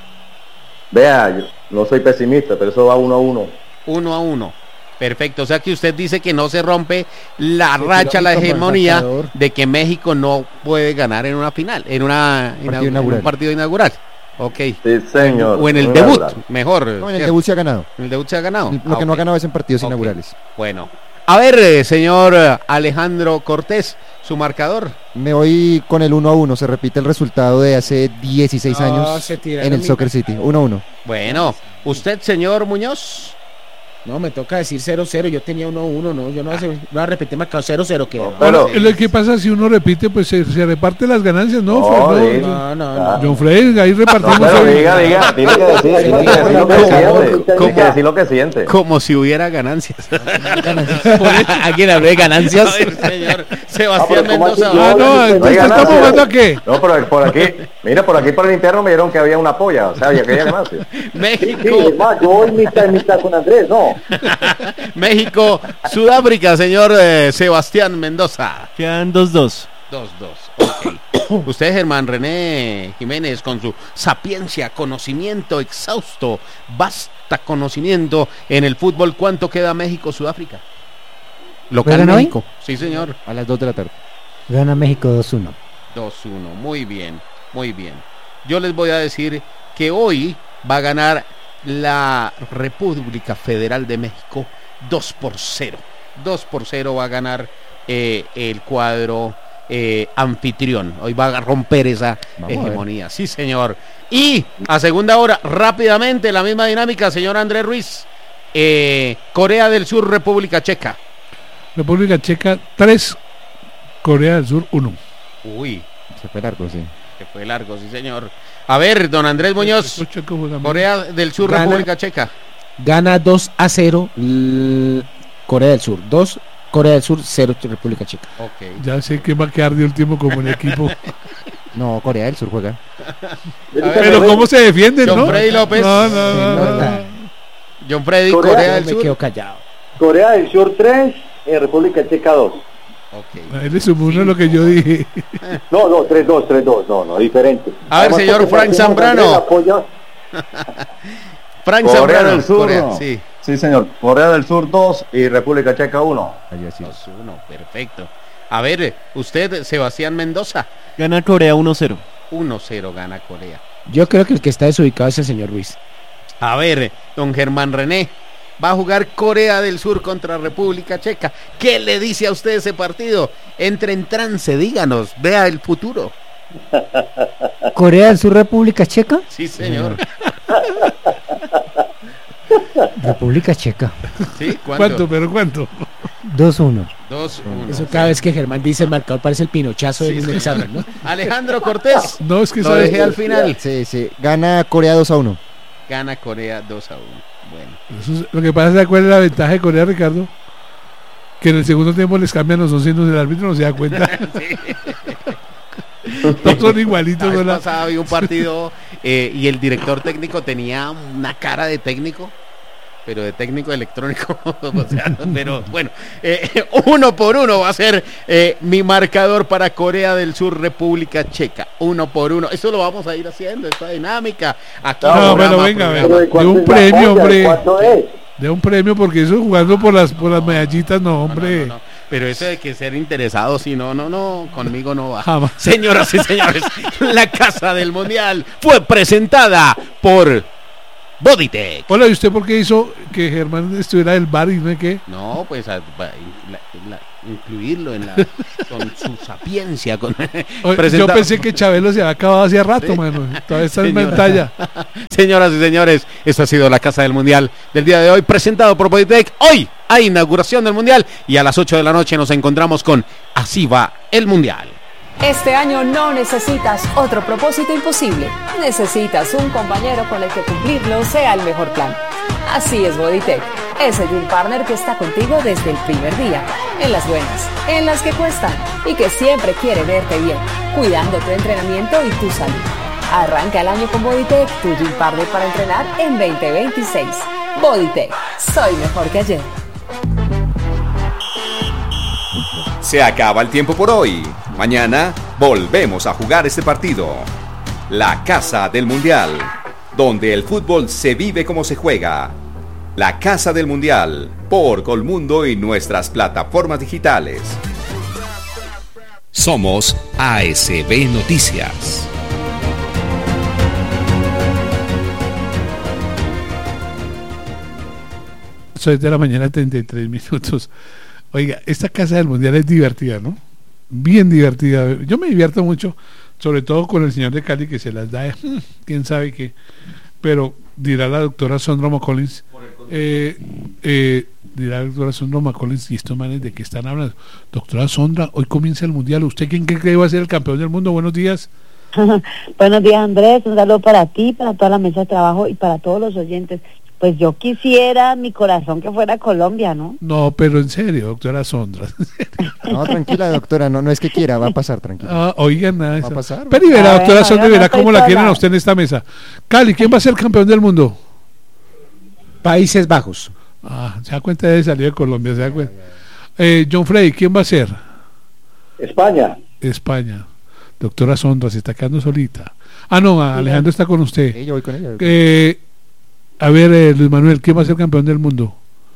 Vea, yo no soy pesimista, pero eso va uno a uno. Uno a uno. Perfecto, o sea que usted dice que no se rompe la Se racha, tiró la como el hegemonía marcador. de que México no puede ganar en una final, en, una, Partido inau- en inaugural. un partido inaugural. Ok. Sí, señor. O en el Muy debut, natural. mejor. No, en el ¿cierto? debut se ha ganado. En el debut se ha ganado. Lo Ah, que no ha ok. ganado es en partidos Ok. inaugurales. Bueno. A ver, eh, señor eh, Alejandro Cortés, su marcador. Me voy con el uno a uno. Se repite el resultado de hace dieciséis No, años se tiraron en el mi- Soccer City. uno a uno. Bueno, usted, señor Muñoz. No, me toca decir cero cero. Yo tenía uno uno, no. Yo no voy a, hacer- voy a repetir marcado cero cero. Que No, no, pero- Es lo que pasa si uno repite, pues se, se reparte las ganancias, ¿no? No, Fue- no, sí. no, no. Ah. John Frey, ahí No, repartimos. pero hoy. diga, diga, tiene que decir, tiene que decir lo que siente. Tiene que decir lo que siente. Como si hubiera ganancias. ¿Alguien habló de ganancias? A ver, señor Ah, Sebastián pero ¿cómo así? Mendoza. Ah, no, entonces Oiga, estamos no, jugando a qué. No, pero por aquí, mira, por aquí por el interno me dijeron que había una polla, o sea, había que había ganancia. Sí, sí, México, es más, yo voy mitad, mitad con Andrés, no. México, Sudáfrica, señor eh, Sebastián Mendoza. Quedan dos dos. dos dos. Ok. Usted, Germán René Jiménez, con su sapiencia, conocimiento exhausto, basta conocimiento en el fútbol, ¿cuánto queda México, Sudáfrica? Local ¿Juegan hoy? México. Sí, señor. A las dos de la tarde. Gana México dos uno. dos uno. Muy bien, muy bien. Yo les voy a decir que hoy va a ganar la República Federal de México dos por cero. dos por cero va a ganar eh, el cuadro eh, anfitrión. Hoy va a romper esa Vamos a ver. hegemonía. Sí, señor. Y a segunda hora, rápidamente, la misma dinámica, señor Andrés Ruiz. Eh, Corea del Sur, República Checa. República Checa tres, Corea del Sur uno. Uy, Se fue largo, sí. que fue largo, sí, señor. A ver, don Andrés Muñoz. Estos checos juegan bien. Corea del Sur, Gana. República Checa. Gana dos a cero l- Corea del Sur. dos Corea del Sur, cero República Checa. Ok. Ya sé que va a quedar de último como el equipo. No, Corea del Sur juega. Pero cómo se defienden, John ¿no? Freddy López. No, no, Se no, no, nota. no. John Freddy, Corea, Corea, Yo del me Sur. quedo callado. Corea del Sur tres, eh, República Checa dos. Ok. Ahí le sumó uno lo que yo dije. No, no, tres dos, tres dos, no, no, diferente. A ver, señor porque Frank partimos Zambrano. Andrés apoya- Frank Corea Zambrano. del Sur, Corea, no. sí. Sí, señor. Corea del Sur dos y República Checa uno. Ahí así. dos uno, perfecto. A ver, usted, Sebastián Mendoza. Gana Corea uno cero. uno cero gana Corea. Yo creo que el que está desubicado es el señor Ruiz. A ver, don Germán René. Va a jugar Corea del Sur contra República Checa. ¿Qué le dice a usted ese partido? Entre en trance, díganos, vea el futuro. Corea del Sur, República Checa. Sí, señor. República Checa. ¿Sí? ¿Cuánto? ¿Pero cuánto? dos uno. dos uno. Eso cada vez que Germán dice el marcador parece el pinochazo Sí, de sí. un examen, ¿no? Alejandro Cortés. No, es que Lo sabes. dejé al final. Sí, sí. Gana Corea dos a uno. Gana Corea dos a uno. Bueno. Eso es- lo que pasa es cuál es la ventaja de Corea, Ricardo. Que en el segundo tiempo les cambian los oncenos del árbitro, no se da cuenta. Todos son igualitos. La vez ¿no? La- pasada había un partido eh, y el director técnico tenía una cara de técnico, pero de técnico electrónico. O sea, pero bueno, eh, uno por uno va a ser eh, mi marcador para Corea del Sur, República Checa. Uno por uno. Eso lo vamos a ir haciendo, esta dinámica. Aquí No, programa bueno, a venga, programa. Pero De cuánto un es la premio, polla? hombre. ¿Cuánto es? De un premio porque eso jugando por las por las medallitas, no, No, no, hombre. no, no. Pero eso de que ser interesado, si no, no, no, conmigo no va. Jamás. Señoras y señores, la Casa del Mundial fue presentada por Bodytech. Hola, ¿y usted por qué hizo que Germán estuviera del bar y no sé qué? No, pues a, a- la- la- incluirlo en la, con su sapiencia. Con, Oye, presenta- Yo pensé que Chabelo se había acabado hace rato, mano. Todavía está en Señora. pantalla. Señoras y señores, esto ha sido la Casa del Mundial del día de hoy, presentado por Bodytech. Hoy hay inauguración del Mundial y a las ocho de la noche nos encontramos con Así va el Mundial. Este año no necesitas otro propósito imposible. Necesitas un compañero con el que cumplirlo sea el mejor plan. Así es Bodytech, ese Gym Partner que está contigo desde el primer día, en las buenas, en las que cuestan y que siempre quiere verte bien, cuidando tu entrenamiento y tu salud. Arranca el año con Bodytech, tu Gym Partner para entrenar en veinte veintiséis. Bodytech, soy mejor que ayer. Se acaba el tiempo por hoy. Mañana volvemos a jugar este partido. La Casa del Mundial, donde el fútbol se vive como se juega. La Casa del Mundial, por Colmundo y nuestras plataformas digitales. Somos A S B Noticias. seis de la mañana, treinta y tres minutos. Oiga, esta Casa del Mundial es divertida, ¿no? Bien divertida. Yo me divierto mucho, sobre todo con el señor de Cali que se las da, hmm, quién sabe qué. Pero dirá la doctora Sondra McCollins, eh, eh, dirá la doctora Sondra McCollins, y estos manes de qué están hablando. Doctora Sondra, hoy comienza el Mundial. ¿Usted quién cree que va a ser el campeón del mundo? Buenos días. Buenos días, Andrés, un saludo para ti, para toda la mesa de trabajo y para todos los oyentes. Pues yo quisiera mi corazón que fuera Colombia, ¿no? No, pero en serio, doctora Sondra. No, tranquila, doctora, no, no es que quiera, va a pasar, tranquila. Ah, oigan, nada. Va a pasar. Pero y verá, Ah, doctora bueno, Sondra, yo y no verá estoy cómo la quieren sola. a usted en esta mesa. Cali, ¿quién va a ser campeón del mundo? Países Bajos. Ah, se da cuenta de salir de Colombia, se da cuenta. Eh, John Frey, ¿quién va a ser? España. España. Doctora Sondra, se está quedando solita. Ah, no, Alejandro está con usted. Sí, yo voy con ella. Eh, a ver, eh, Luis Manuel, ¿quién va a ser campeón del mundo?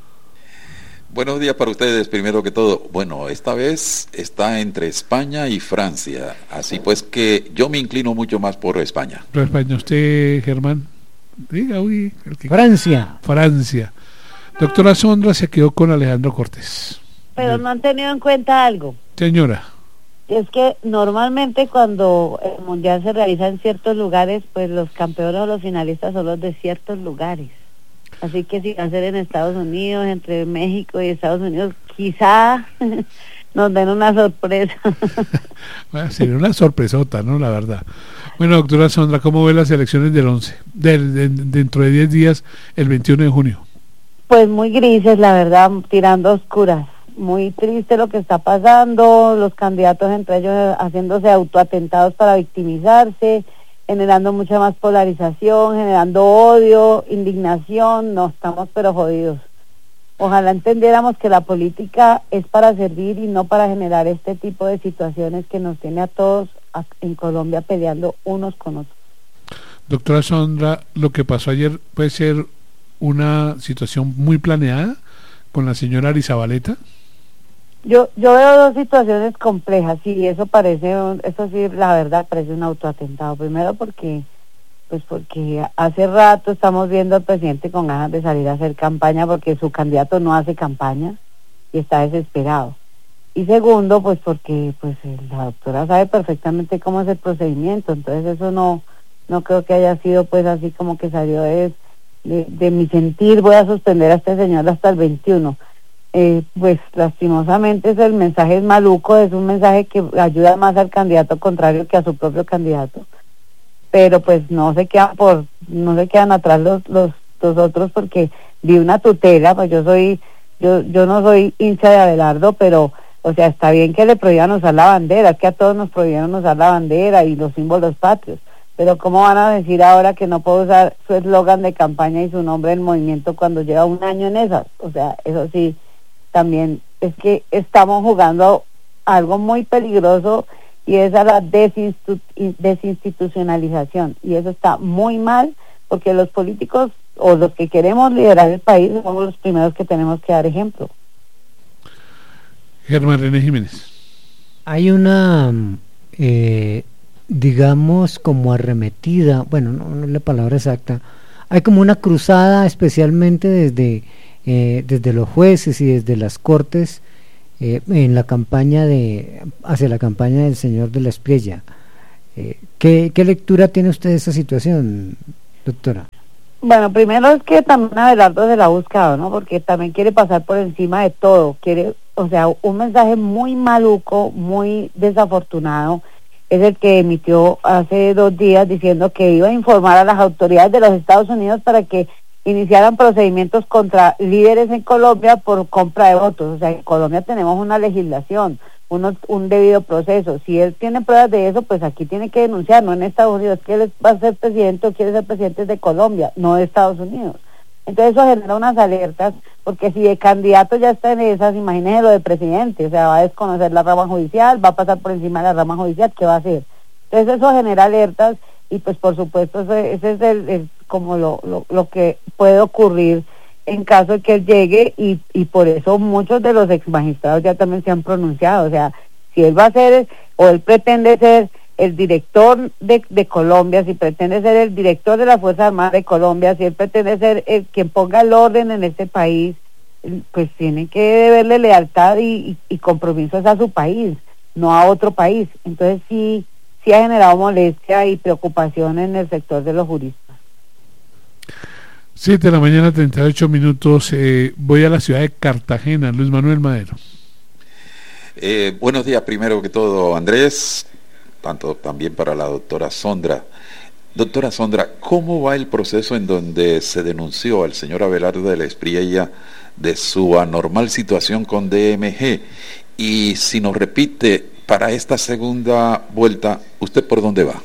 Buenos días para ustedes, primero que todo. Bueno, esta vez está entre España y Francia, así pues que yo me inclino mucho más por España. Pero España, usted, Germán. Diga, uy. el que- Francia. Francia. Doctora Sondra se quedó con Alejandro Cortés. Pero no han tenido en cuenta algo. Señora. Es que normalmente cuando el mundial se realiza en ciertos lugares, pues los campeones o los finalistas son los de ciertos lugares. Así que si va a ser en Estados Unidos, entre México y Estados Unidos, quizá nos den una sorpresa. Bueno, sería una sorpresota, ¿no? La verdad. Bueno, doctora Sondra, ¿cómo ve las elecciones del once? Del, de- dentro de diez días, el veintiuno de junio. Pues muy grises, la verdad, tirando a oscuras. Muy triste lo que está pasando, los candidatos entre ellos haciéndose autoatentados para victimizarse, generando mucha más polarización, generando odio, indignación. No, estamos pero jodidos. Ojalá entendiéramos que la política es para servir y no para generar este tipo de situaciones que nos tiene a todos a- en Colombia peleando unos con otros. Doctora Sondra, lo que pasó ayer puede ser una situación muy planeada con la señora Arizabaleta. Yo yo veo dos situaciones complejas, sí, eso parece, un- eso sí, la verdad, parece un autoatentado. Primero porque, pues porque hace rato estamos viendo al presidente con ganas de salir a hacer campaña porque su candidato no hace campaña y está desesperado. Y segundo, pues porque pues eh, la doctora sabe perfectamente cómo es el procedimiento, entonces eso no no creo que haya sido pues así como que salió de, de, de mi sentir, voy a suspender a este señor hasta el veintiuno. Eh, pues lastimosamente es el mensaje es maluco, es un mensaje que ayuda más al candidato contrario que a su propio candidato, pero pues no se quedan por no se quedan atrás los los, los otros porque vi una tutela, pues yo soy yo yo no soy hincha de Abelardo, pero o sea, está bien que le prohíban usar la bandera, es que a todos nos prohibieron usar la bandera y los símbolos patrios, pero ¿cómo van a decir ahora que no puedo usar su eslogan de campaña y su nombre del movimiento cuando lleva un año en esas? O sea, eso sí, también es que estamos jugando algo muy peligroso y es a la desinstu- desinstitucionalización, y eso está muy mal porque los políticos o los que queremos liderar el país somos los primeros que tenemos que dar ejemplo. Germán René Jiménez. Hay una, eh, digamos, como arremetida, bueno, no, no es la palabra exacta, hay como una cruzada, especialmente desde, eh, desde los jueces y desde las cortes, eh, en la campaña de, hacia la campaña del señor de la Espriella. Eh, ¿qué, ¿Qué lectura tiene usted de esa situación, doctora? Bueno, primero es que también Abelardo se la ha buscado, ¿no? Porque también quiere pasar por encima de todo, quiere, o sea, un mensaje muy maluco, muy desafortunado, es el que emitió hace dos días diciendo que iba a informar a las autoridades de los Estados Unidos para que iniciaran procedimientos contra líderes en Colombia por compra de votos. O sea, en Colombia tenemos una legislación, uno, un debido proceso. Si él tiene pruebas de eso, pues aquí tiene que denunciar, no en Estados Unidos, que él va a ser presidente o quiere ser presidente de Colombia, no de Estados Unidos. Entonces eso genera unas alertas, porque si el candidato ya está en esas, imagínese lo de presidente, o sea, va a desconocer la rama judicial, va a pasar por encima de la rama judicial, ¿qué va a hacer? Entonces eso genera alertas y pues por supuesto ese, ese es el, el como lo, lo, lo que puede ocurrir en caso de que él llegue y, y por eso muchos de los ex magistrados ya también se han pronunciado, o sea, si él va a ser o él pretende ser el director de, de Colombia, si pretende ser el director de la Fuerza Armada de Colombia, si él pretende ser el quien ponga el orden en este país, pues tiene que deberle lealtad y, y, y compromisos a su país, no a otro país. Entonces sí, sí ha generado molestia y preocupación en el sector de los juristas. siete de la mañana, treinta y ocho minutos. Eh, voy a la ciudad de Cartagena. Luis Manuel Madero. Eh, buenos días, primero que todo, Andrés, tanto también para la doctora Sondra. Doctora Sondra, ¿cómo va el proceso en donde se denunció al señor Abelardo de la Espriella de su anormal situación con D M G? Y si nos repite, para esta segunda vuelta, ¿usted por dónde va?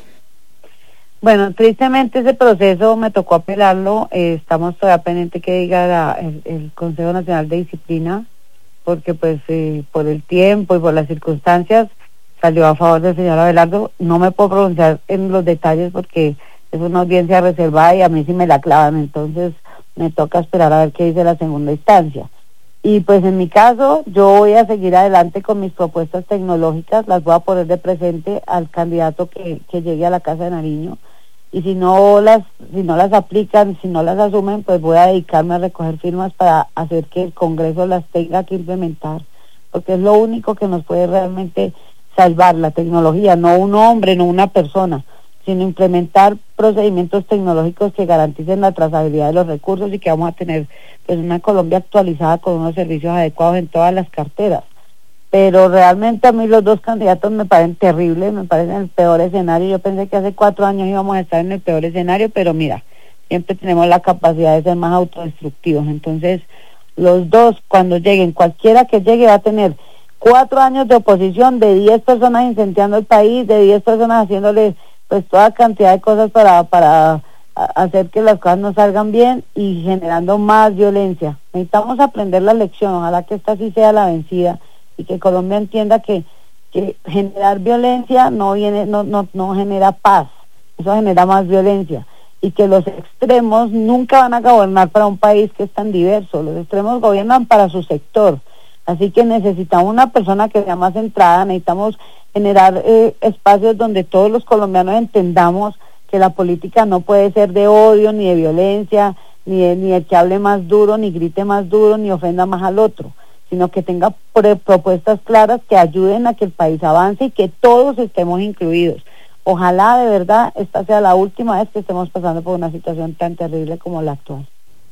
Bueno, tristemente ese proceso me tocó apelarlo, eh, estamos todavía pendientes que diga la, el, el Consejo Nacional de Disciplina, porque pues eh, por el tiempo y por las circunstancias salió a favor del señor Abelardo. No me puedo pronunciar en los detalles porque es una audiencia reservada y a mí sí me la clavan, entonces me toca esperar a ver qué dice la segunda instancia. Y pues en mi caso, yo voy a seguir adelante con mis propuestas tecnológicas, las voy a poner de presente al candidato que, que llegue a la Casa de Nariño, y si no las, si no las aplican, si no las asumen, pues voy a dedicarme a recoger firmas para hacer que el Congreso las tenga que implementar, porque es lo único que nos puede realmente salvar, la tecnología, no un hombre, no una persona, sino implementar procedimientos tecnológicos que garanticen la trazabilidad de los recursos y que vamos a tener pues una Colombia actualizada con unos servicios adecuados en todas las carteras. Pero realmente a mí los dos candidatos me parecen terribles, me parecen el peor escenario. Yo pensé que hace cuatro años íbamos a estar en el peor escenario, pero mira, siempre tenemos la capacidad de ser más autodestructivos. Entonces, los dos, cuando lleguen, cualquiera que llegue va a tener cuatro años de oposición, de diez personas incendiando el país, de diez personas haciéndole pues toda cantidad de cosas para para hacer que las cosas no salgan bien y generando más violencia. Necesitamos aprender la lección, ojalá que esta sí sea la vencida y que Colombia entienda que, que generar violencia no viene no, no, no genera paz, eso genera más violencia, y que los extremos nunca van a gobernar para un país que es tan diverso, los extremos gobiernan para su sector. Así que necesitamos una persona que sea más centrada, necesitamos generar eh, espacios donde todos los colombianos entendamos que la política no puede ser de odio, ni de violencia, ni de, ni el que hable más duro, ni grite más duro, ni ofenda más al otro, sino que tenga pre- propuestas claras que ayuden a que el país avance y que todos estemos incluidos. Ojalá de verdad esta sea la última vez que estemos pasando por una situación tan terrible como la actual.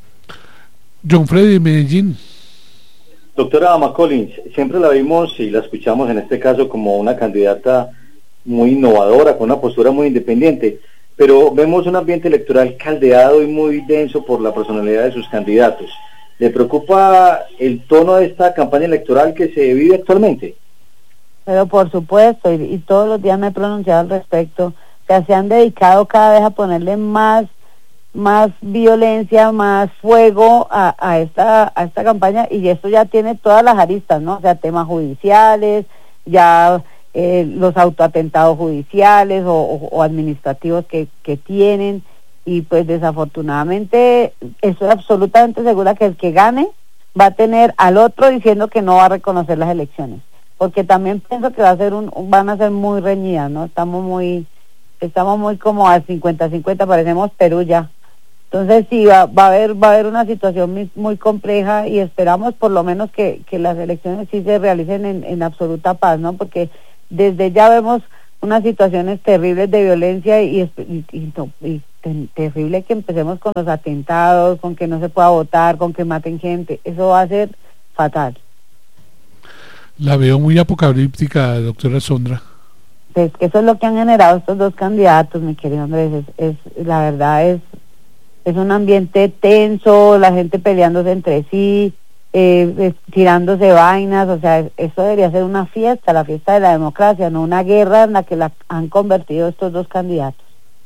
John Freddy, Medellín. Doctora Ama Collins, siempre la vimos y la escuchamos en este caso como una candidata muy innovadora, con una postura muy independiente, pero vemos un ambiente electoral caldeado y muy denso por la personalidad de sus candidatos. ¿Le preocupa el tono de esta campaña electoral que se vive actualmente? Pero por supuesto, y, y todos los días me he pronunciado al respecto, o sea, se han dedicado cada vez a ponerle más más violencia, más fuego a, a esta a esta campaña, y esto ya tiene todas las aristas, ¿no? O sea, temas judiciales, ya eh, los autoatentados judiciales o, o, o administrativos que, que tienen, y pues desafortunadamente estoy absolutamente segura que el que gane va a tener al otro diciendo que no va a reconocer las elecciones, porque también pienso que va a ser un, van a ser muy reñidas, ¿no? Estamos muy, estamos muy como a cincuenta cincuenta, parecemos Perú ya. Entonces sí, va, va a haber va a haber una situación muy, muy compleja y esperamos por lo menos que, que las elecciones sí se realicen en, en absoluta paz, ¿no? Porque desde ya vemos unas situaciones terribles de violencia y, y, y, y ten, terrible que empecemos con los atentados, con que no se pueda votar, con que maten gente. Eso va a ser fatal. La veo muy apocalíptica, doctora Sondra. Pues que eso es lo que han generado estos dos candidatos, mi querido Andrés. Es, es la verdad es es un ambiente tenso, la gente peleándose entre sí, eh, eh, tirándose vainas, o sea, eso debería ser una fiesta, la fiesta de la democracia, no una guerra en la que la han convertido estos dos candidatos.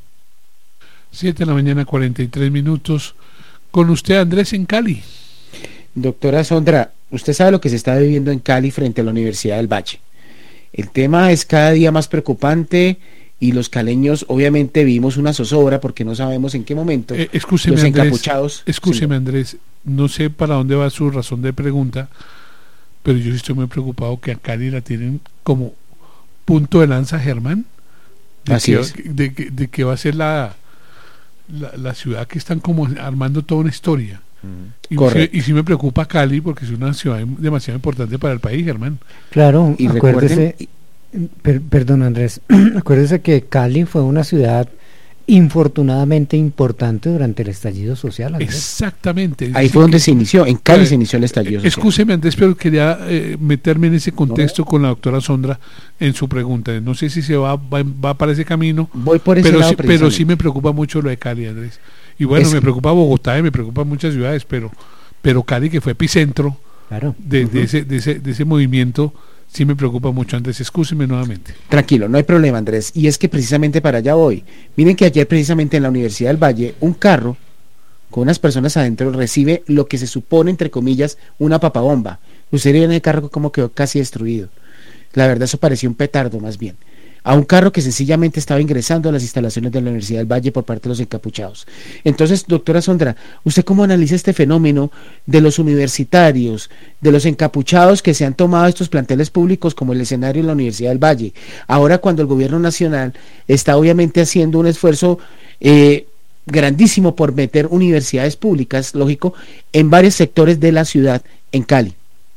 Siete de la mañana, cuarenta y tres minutos. Con usted, Andrés, en Cali. Doctora Sondra, usted sabe lo que se está viviendo en Cali frente a la Universidad del Valle. El tema es cada día más preocupante y los caleños obviamente vivimos una zozobra porque no sabemos en qué momento eh, escúcheme, los Andrés, encapuchados... Escúcheme, sí. Andrés, no sé para dónde va su razón de pregunta, pero yo estoy muy preocupado que a Cali la tienen como punto de lanza Germán, de, Así que, es. de, de, de que va a ser la, la, la ciudad que están como armando toda una historia. Y, sí, y sí me preocupa Cali porque es una ciudad demasiado importante para el país, Germán. Claro, y acuérdese, per, perdón Andrés, acuérdese que Cali fue una ciudad infortunadamente importante durante el estallido social, Andrés. Exactamente. Ahí fue donde se inició, en Cali eh, se inició el estallido social. Escúcheme Andrés, pero quería eh, meterme en ese contexto no. con la doctora Sondra en su pregunta. No sé si se va, va, va para ese camino. Voy por ese pero lado sí, pero sí me preocupa mucho lo de Cali, Andrés. Y bueno, es, me preocupa Bogotá y me preocupa muchas ciudades, pero pero Cali, que fue epicentro claro. de, uh-huh. de, ese, de, ese, de ese movimiento, sí me preocupa mucho, Andrés. Excúseme nuevamente. Tranquilo, no hay problema, Andrés. Y es que precisamente para allá voy. Miren que ayer precisamente en la Universidad del Valle, un carro con unas personas adentro recibe lo que se supone, entre comillas, una papabomba. Usted ve en el carro como quedó casi destruido. La verdad, eso parecía un petardo más bien. A un carro que sencillamente estaba ingresando a las instalaciones de la Universidad del Valle por parte de los encapuchados. Entonces, doctora Sondra, ¿usted cómo analiza este fenómeno de los universitarios, de los encapuchados que se han tomado estos planteles públicos como el escenario de la Universidad del Valle? Ahora cuando el gobierno nacional está obviamente haciendo un esfuerzo eh, grandísimo por meter universidades públicas, lógico, en varios sectores de la ciudad, en Cali.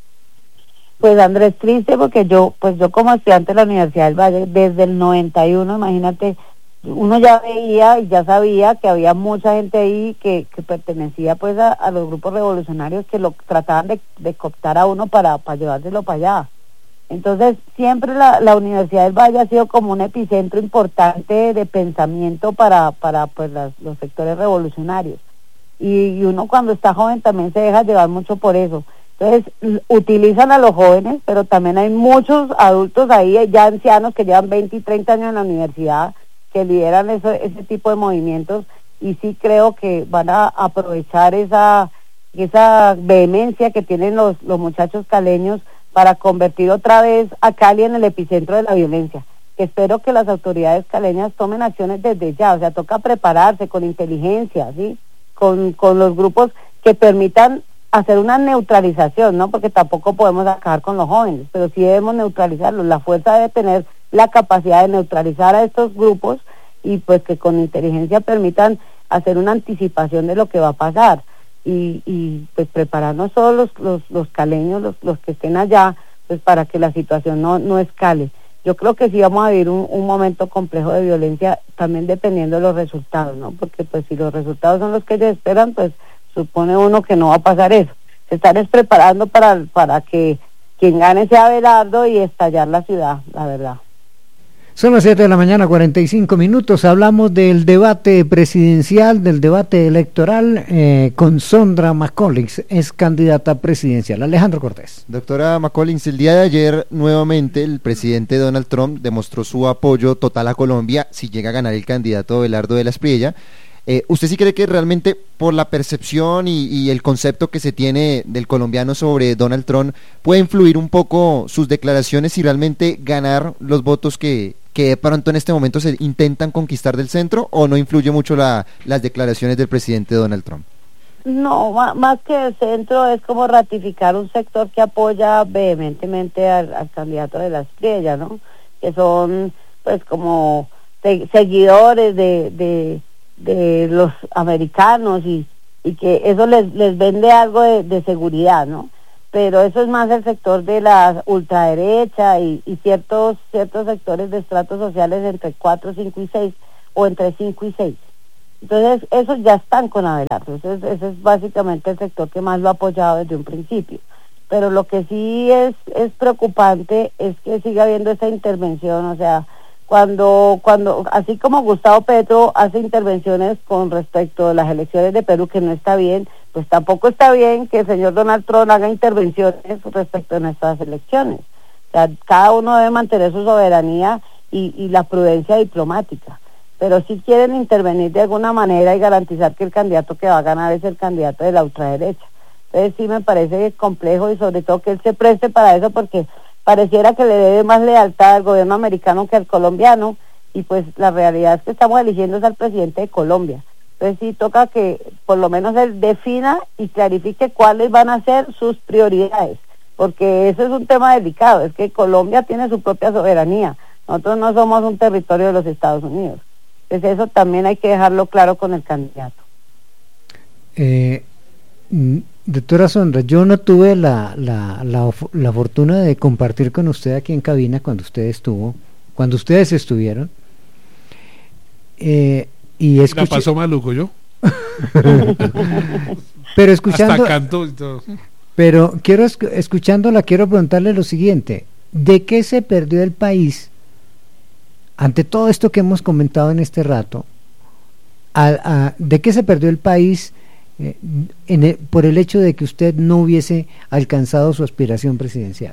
Pues Andrés, triste porque yo, pues yo como estudiante de la Universidad del Valle, desde el noventa y uno, imagínate, uno ya veía y ya sabía que había mucha gente ahí que, que pertenecía pues a, a los grupos revolucionarios que lo trataban de, de cooptar a uno para, para llevárselo para allá. Entonces, siempre la, la Universidad del Valle ha sido como un epicentro importante de pensamiento para, para pues las, los sectores revolucionarios. Y, y uno cuando está joven también se deja llevar mucho por eso. Entonces, utilizan a los jóvenes, pero también hay muchos adultos ahí, ya ancianos que llevan veinte y treinta años en la universidad, que lideran eso, ese tipo de movimientos, y sí creo que van a aprovechar esa esa vehemencia que tienen los, los muchachos caleños para convertir otra vez a Cali en el epicentro de la violencia. Espero que las autoridades caleñas tomen acciones desde ya, o sea, toca prepararse con inteligencia, ¿sí? Con, con los grupos que permitan hacer una neutralización, ¿no? Porque tampoco podemos acabar con los jóvenes, pero sí debemos neutralizarlos. La fuerza debe tener la capacidad de neutralizar a estos grupos y pues que con inteligencia permitan hacer una anticipación de lo que va a pasar y, y pues prepararnos todos los, los, los caleños, los, los que estén allá, pues para que la situación no, no escale. Yo creo que sí vamos a vivir un, un momento complejo de violencia, también dependiendo de los resultados, ¿no? Porque pues si los resultados son los que ellos esperan, pues supone uno que no va a pasar eso. Se están preparando para, para que quien gane sea Abelardo y estallar la ciudad, la verdad. Son las siete de la mañana, cuarenta y cinco minutos. Hablamos del debate presidencial, del debate electoral eh, con Sondra McCollins, es candidata presidencial. Alejandro Cortés. Doctora McCollins, el día de ayer nuevamente el presidente Donald Trump demostró su apoyo total a Colombia si llega a ganar el candidato Abelardo de la Espriella. Eh, ¿Usted sí cree que realmente por la percepción y, y el concepto que se tiene del colombiano sobre Donald Trump puede influir un poco sus declaraciones y realmente ganar los votos que, que de pronto en este momento se intentan conquistar del centro, o no influye mucho la, las declaraciones del presidente Donald Trump? No, más que el centro es como ratificar un sector que apoya vehementemente al, al candidato de la Espriella, ¿no? Que son pues como seguidores de... de de los americanos y, y que eso les, les vende algo de, de seguridad, ¿no? Pero eso es más el sector de la ultraderecha y, y ciertos ciertos sectores de estratos sociales entre cuatro, cinco y seis, o entre cinco y seis. Entonces, esos ya están con Abelardo, ese es, ese es básicamente el sector que más lo ha apoyado desde un principio. Pero lo que sí es, es preocupante es que siga habiendo esta intervención, o sea, cuando, cuando, así como Gustavo Petro hace intervenciones con respecto a las elecciones de Perú, que no está bien, pues tampoco está bien que el señor Donald Trump haga intervenciones respecto a nuestras elecciones. O sea, cada uno debe mantener su soberanía y, y la prudencia diplomática. Pero si quieren intervenir de alguna manera y garantizar que el candidato que va a ganar es el candidato de la ultraderecha. Entonces sí me parece complejo y sobre todo que él se preste para eso porque pareciera que le debe más lealtad al gobierno americano que al colombiano y pues la realidad es que estamos eligiendo al presidente de Colombia. Entonces sí toca que por lo menos él defina y clarifique cuáles van a ser sus prioridades, porque eso es un tema delicado, es que Colombia tiene su propia soberanía, nosotros no somos un territorio de los Estados Unidos. Entonces eso también hay que dejarlo claro con el candidato. Eh, doctora Sondra, yo no tuve la, la, la, la fortuna de compartir con usted aquí en cabina cuando usted estuvo, cuando ustedes estuvieron. Eh, y escuché... La pasó maluco yo. Pero escuchando... Hasta canto y todo. Pero quiero escuchándola, quiero preguntarle lo siguiente: ¿de qué se perdió el país ante todo esto que hemos comentado en este rato? A, a, ¿De qué se perdió el país eh, en el, por el hecho de que usted no hubiese alcanzado su aspiración presidencial?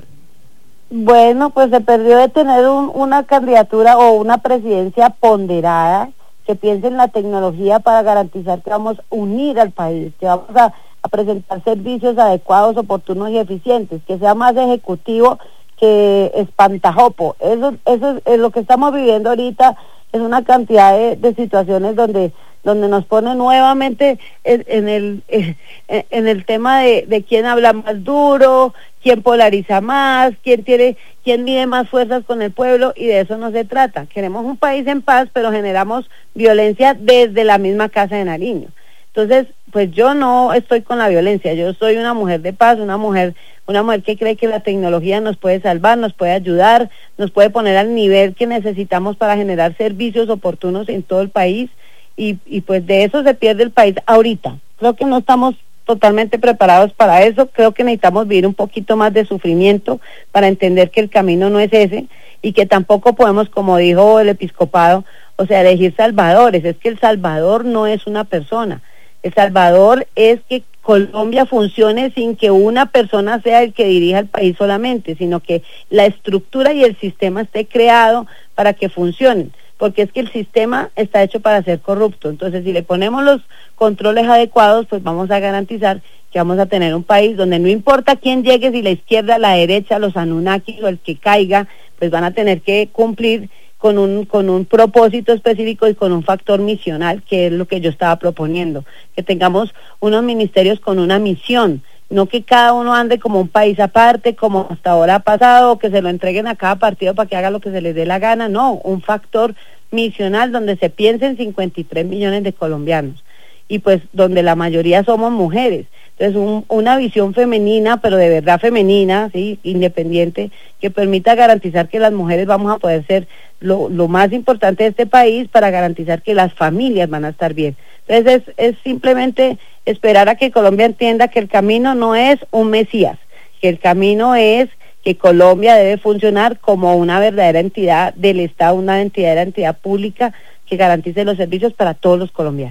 Bueno, pues se perdió de tener un, una candidatura o una presidencia ponderada, que piense en la tecnología para garantizar que vamos a unir al país, que vamos a, a presentar servicios adecuados, oportunos y eficientes, que sea más ejecutivo que espantajopo. Eso, eso es, es lo que estamos viviendo ahorita, es una cantidad de, de situaciones donde donde nos pone nuevamente en, en el en, en el tema de, de quién habla más duro, quién polariza más, quién tiene quién mide más fuerzas con el pueblo, y de eso no se trata. Queremos un país en paz, pero generamos violencia desde la misma Casa de Nariño. Entonces, pues yo no estoy con la violencia, yo soy una mujer de paz, una mujer una mujer que cree que la tecnología nos puede salvar, nos puede ayudar, nos puede poner al nivel que necesitamos para generar servicios oportunos en todo el país, y, y pues de eso se pierde el país ahorita. Creo que no estamos totalmente preparados para eso, creo que necesitamos vivir un poquito más de sufrimiento para entender que el camino no es ese, y que tampoco podemos, como dijo el episcopado, o sea, elegir salvadores. Es que el salvador no es una persona, el salvador es que Colombia funcione sin que una persona sea el que dirija el país solamente, sino que la estructura y el sistema esté creado para que funcionen, porque es que el sistema está hecho para ser corrupto. Entonces, si le ponemos los controles adecuados, pues vamos a garantizar que vamos a tener un país donde no importa quién llegue, si la izquierda, la derecha, los anunnakis o el que caiga, pues van a tener que cumplir con un con un propósito específico y con un factor misional, que es lo que yo estaba proponiendo, que tengamos unos ministerios con una misión, no que cada uno ande como un país aparte, como hasta ahora ha pasado, o que se lo entreguen a cada partido para que haga lo que se les dé la gana. No, un factor misional donde se piensen cincuenta y tres millones de colombianos, y pues donde la mayoría somos mujeres. Entonces, un, una visión femenina, pero de verdad femenina, sí, independiente, que permita garantizar que las mujeres vamos a poder ser lo, lo más importante de este país, para garantizar que las familias van a estar bien. Entonces, es, es simplemente esperar a que Colombia entienda que el camino no es un Mesías, que el camino es que Colombia debe funcionar como una verdadera entidad del Estado, una verdadera entidad pública que garantice los servicios para todos los colombianos.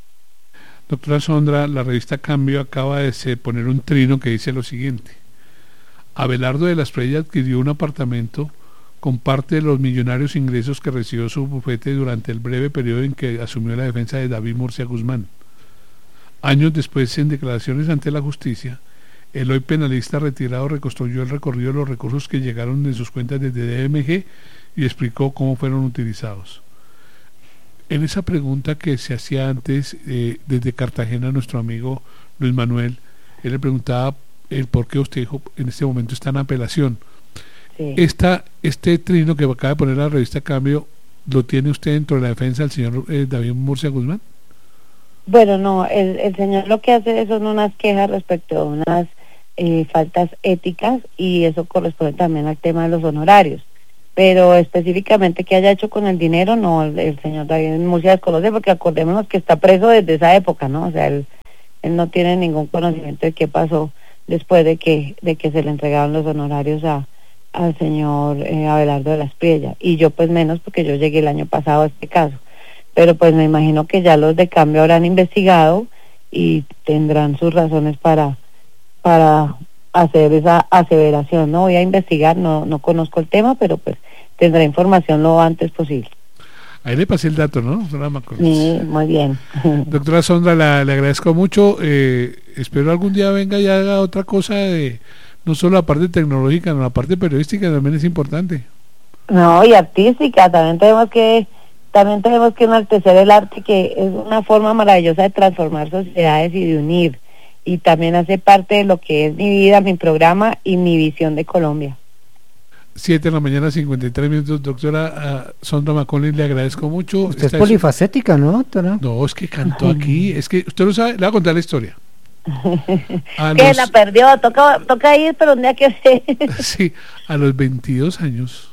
Doctora Sondra, la revista Cambio acaba de poner un trino que dice lo siguiente: Abelardo de la Espriella adquirió un apartamento con parte de los millonarios ingresos que recibió su bufete durante el breve periodo en que asumió la defensa de David Murcia Guzmán. Años después, en declaraciones ante la justicia, el hoy penalista retirado reconstruyó el recorrido de los recursos que llegaron de sus cuentas desde D M G y explicó cómo fueron utilizados. En esa pregunta que se hacía antes, eh, desde Cartagena, nuestro amigo Luis Manuel, él le preguntaba el por qué usted dijo en este momento está en apelación. Sí. Esta, este trino que acaba de poner la revista Cambio, ¿lo tiene usted dentro de la defensa del señor eh, David Murcia Guzmán? Bueno, no, el, el señor lo que hace son unas quejas respecto a unas eh, faltas éticas y eso corresponde también al tema de los honorarios. Pero específicamente qué haya hecho con el dinero, no, el, el señor David Murcia desconoce, porque acordémonos que está preso desde esa época, ¿no? O sea, él, él no tiene ningún conocimiento de qué pasó después de que de que se le entregaron los honorarios a al señor eh, Abelardo de la Espriella, y yo pues menos porque yo llegué el año pasado a este caso. Pero pues me imagino que ya los de cambio habrán investigado y tendrán sus razones para para hacer esa aseveración. No voy a investigar, no no conozco el tema, pero pues tendrá información lo antes posible. Ahí le pasé el dato, ¿no? Sí, muy bien. Doctora Sondra, la, le agradezco mucho. Eh, espero algún día venga y haga otra cosa de no solo la parte tecnológica, sino la parte periodística también es importante. No, y artística, también tenemos que También tenemos que enaltecer el arte, que es una forma maravillosa de transformar sociedades y de unir. Y también hace parte de lo que es mi vida, mi programa y mi visión de Colombia. Siete de la mañana, cincuenta y tres minutos. Doctora uh, Sondra McCollins, le agradezco mucho. Usted es polifacética, ¿no, doctora? No, es que cantó aquí. Es que usted lo sabe, le voy a contar la historia. A que los... la perdió, toca, toca ir, pero un día que sí, a los veintidós años.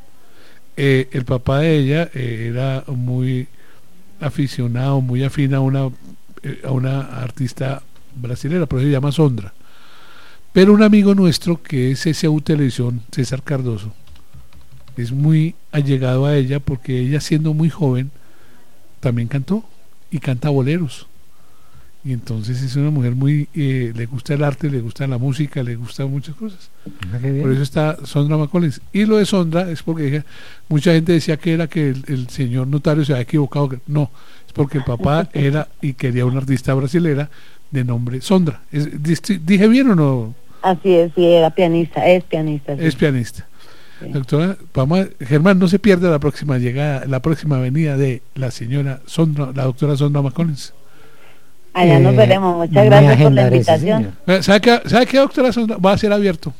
Eh, el papá de ella eh, era muy aficionado, muy afín a una, eh, a una artista brasilera, por eso se llama Sondra. Pero un amigo nuestro que es S U Televisión, César Cardoso, es muy allegado a ella porque ella, siendo muy joven, también cantó y canta boleros. Y entonces es una mujer muy, eh, le gusta el arte, le gusta la música, le gustan muchas cosas. Ah, por eso está Sondra McCollins. Y lo de Sondra es porque dije, mucha gente decía que era que el, el señor notario se había equivocado. No, es porque el papá era y quería una artista brasilera de nombre Sondra. Es, ¿Dije bien o no? Así es, sí, era pianista, es pianista. Sí. Es pianista. Sí. Doctora, vamos a, Germán, no se pierda la próxima llegada, la próxima venida de la señora Sondra, la doctora Sondra McCollins. Allá eh, nos veremos. Muchas gracias por la invitación. ¿Sabe qué, ¿Sabe qué, doctora Sondra? Va a ser abierto.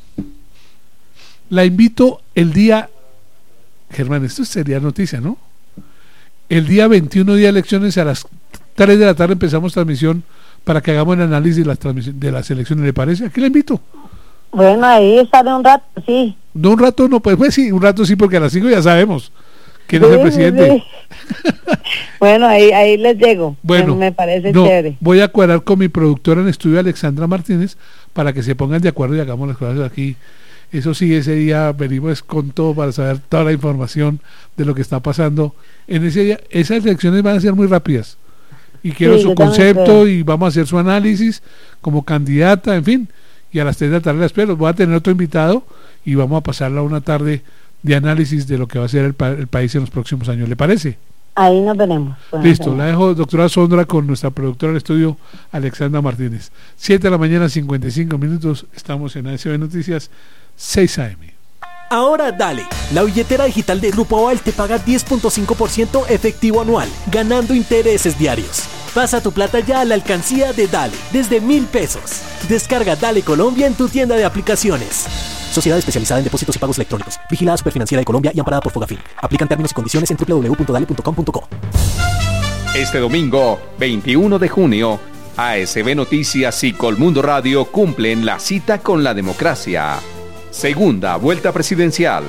La invito el día, Germán, esto sería noticia, ¿no? El día veintiuno, día de elecciones, a las tres de la tarde empezamos transmisión para que hagamos el análisis de las, de las elecciones, ¿le parece? Aquí la invito. Bueno, ahí estaré un rato, sí. No, un rato no, pues, pues sí, un rato sí, porque a las cinco ya sabemos quién sí, es el presidente. Sí. Bueno, ahí ahí les llego. Bueno, me, me parece no, chévere. Voy a cuadrar con mi productora en estudio, Alexandra Martínez, para que se pongan de acuerdo y hagamos las cosas aquí. Eso sí, ese día venimos con todo para saber toda la información de lo que está pasando. En ese día, esas elecciones van a ser muy rápidas. Y quiero sí, su concepto y vamos a hacer su análisis como candidata, en fin. Y a las tres de la tarde la espero. Voy a tener otro invitado y vamos a pasarla una tarde de análisis de lo que va a ser el, pa el país en los próximos años. ¿Le parece? Ahí nos veremos. Bueno, listo, la dejo, doctora Sondra, con nuestra productora del estudio, Alexandra Martínez. siete de la mañana, cincuenta y cinco minutos. Estamos en A S B Noticias, seis a eme. Ahora dale, la billetera digital de Grupo Aval te paga diez punto cinco por ciento efectivo anual, ganando intereses diarios. Pasa tu plata ya a la alcancía de Dale, desde mil pesos. Descarga Dale Colombia en tu tienda de aplicaciones. Sociedad especializada en depósitos y pagos electrónicos. Vigilada Superfinanciera de Colombia y amparada por Fogafín. Aplican términos y condiciones en doble u doble u doble u punto dale punto com punto co. Este domingo, veintiuno de junio, A S B Noticias y Colmundo Radio cumplen la cita con la democracia. Segunda vuelta presidencial.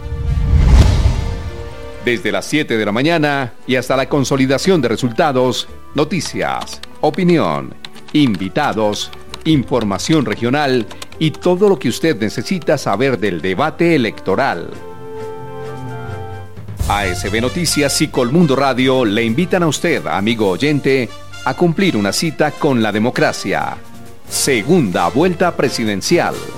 Desde las siete de la mañana y hasta la consolidación de resultados, noticias, opinión, invitados, información regional y todo lo que usted necesita saber del debate electoral. A S B Noticias y Colmundo Radio le invitan a usted, amigo oyente, a cumplir una cita con la democracia. Segunda vuelta presidencial.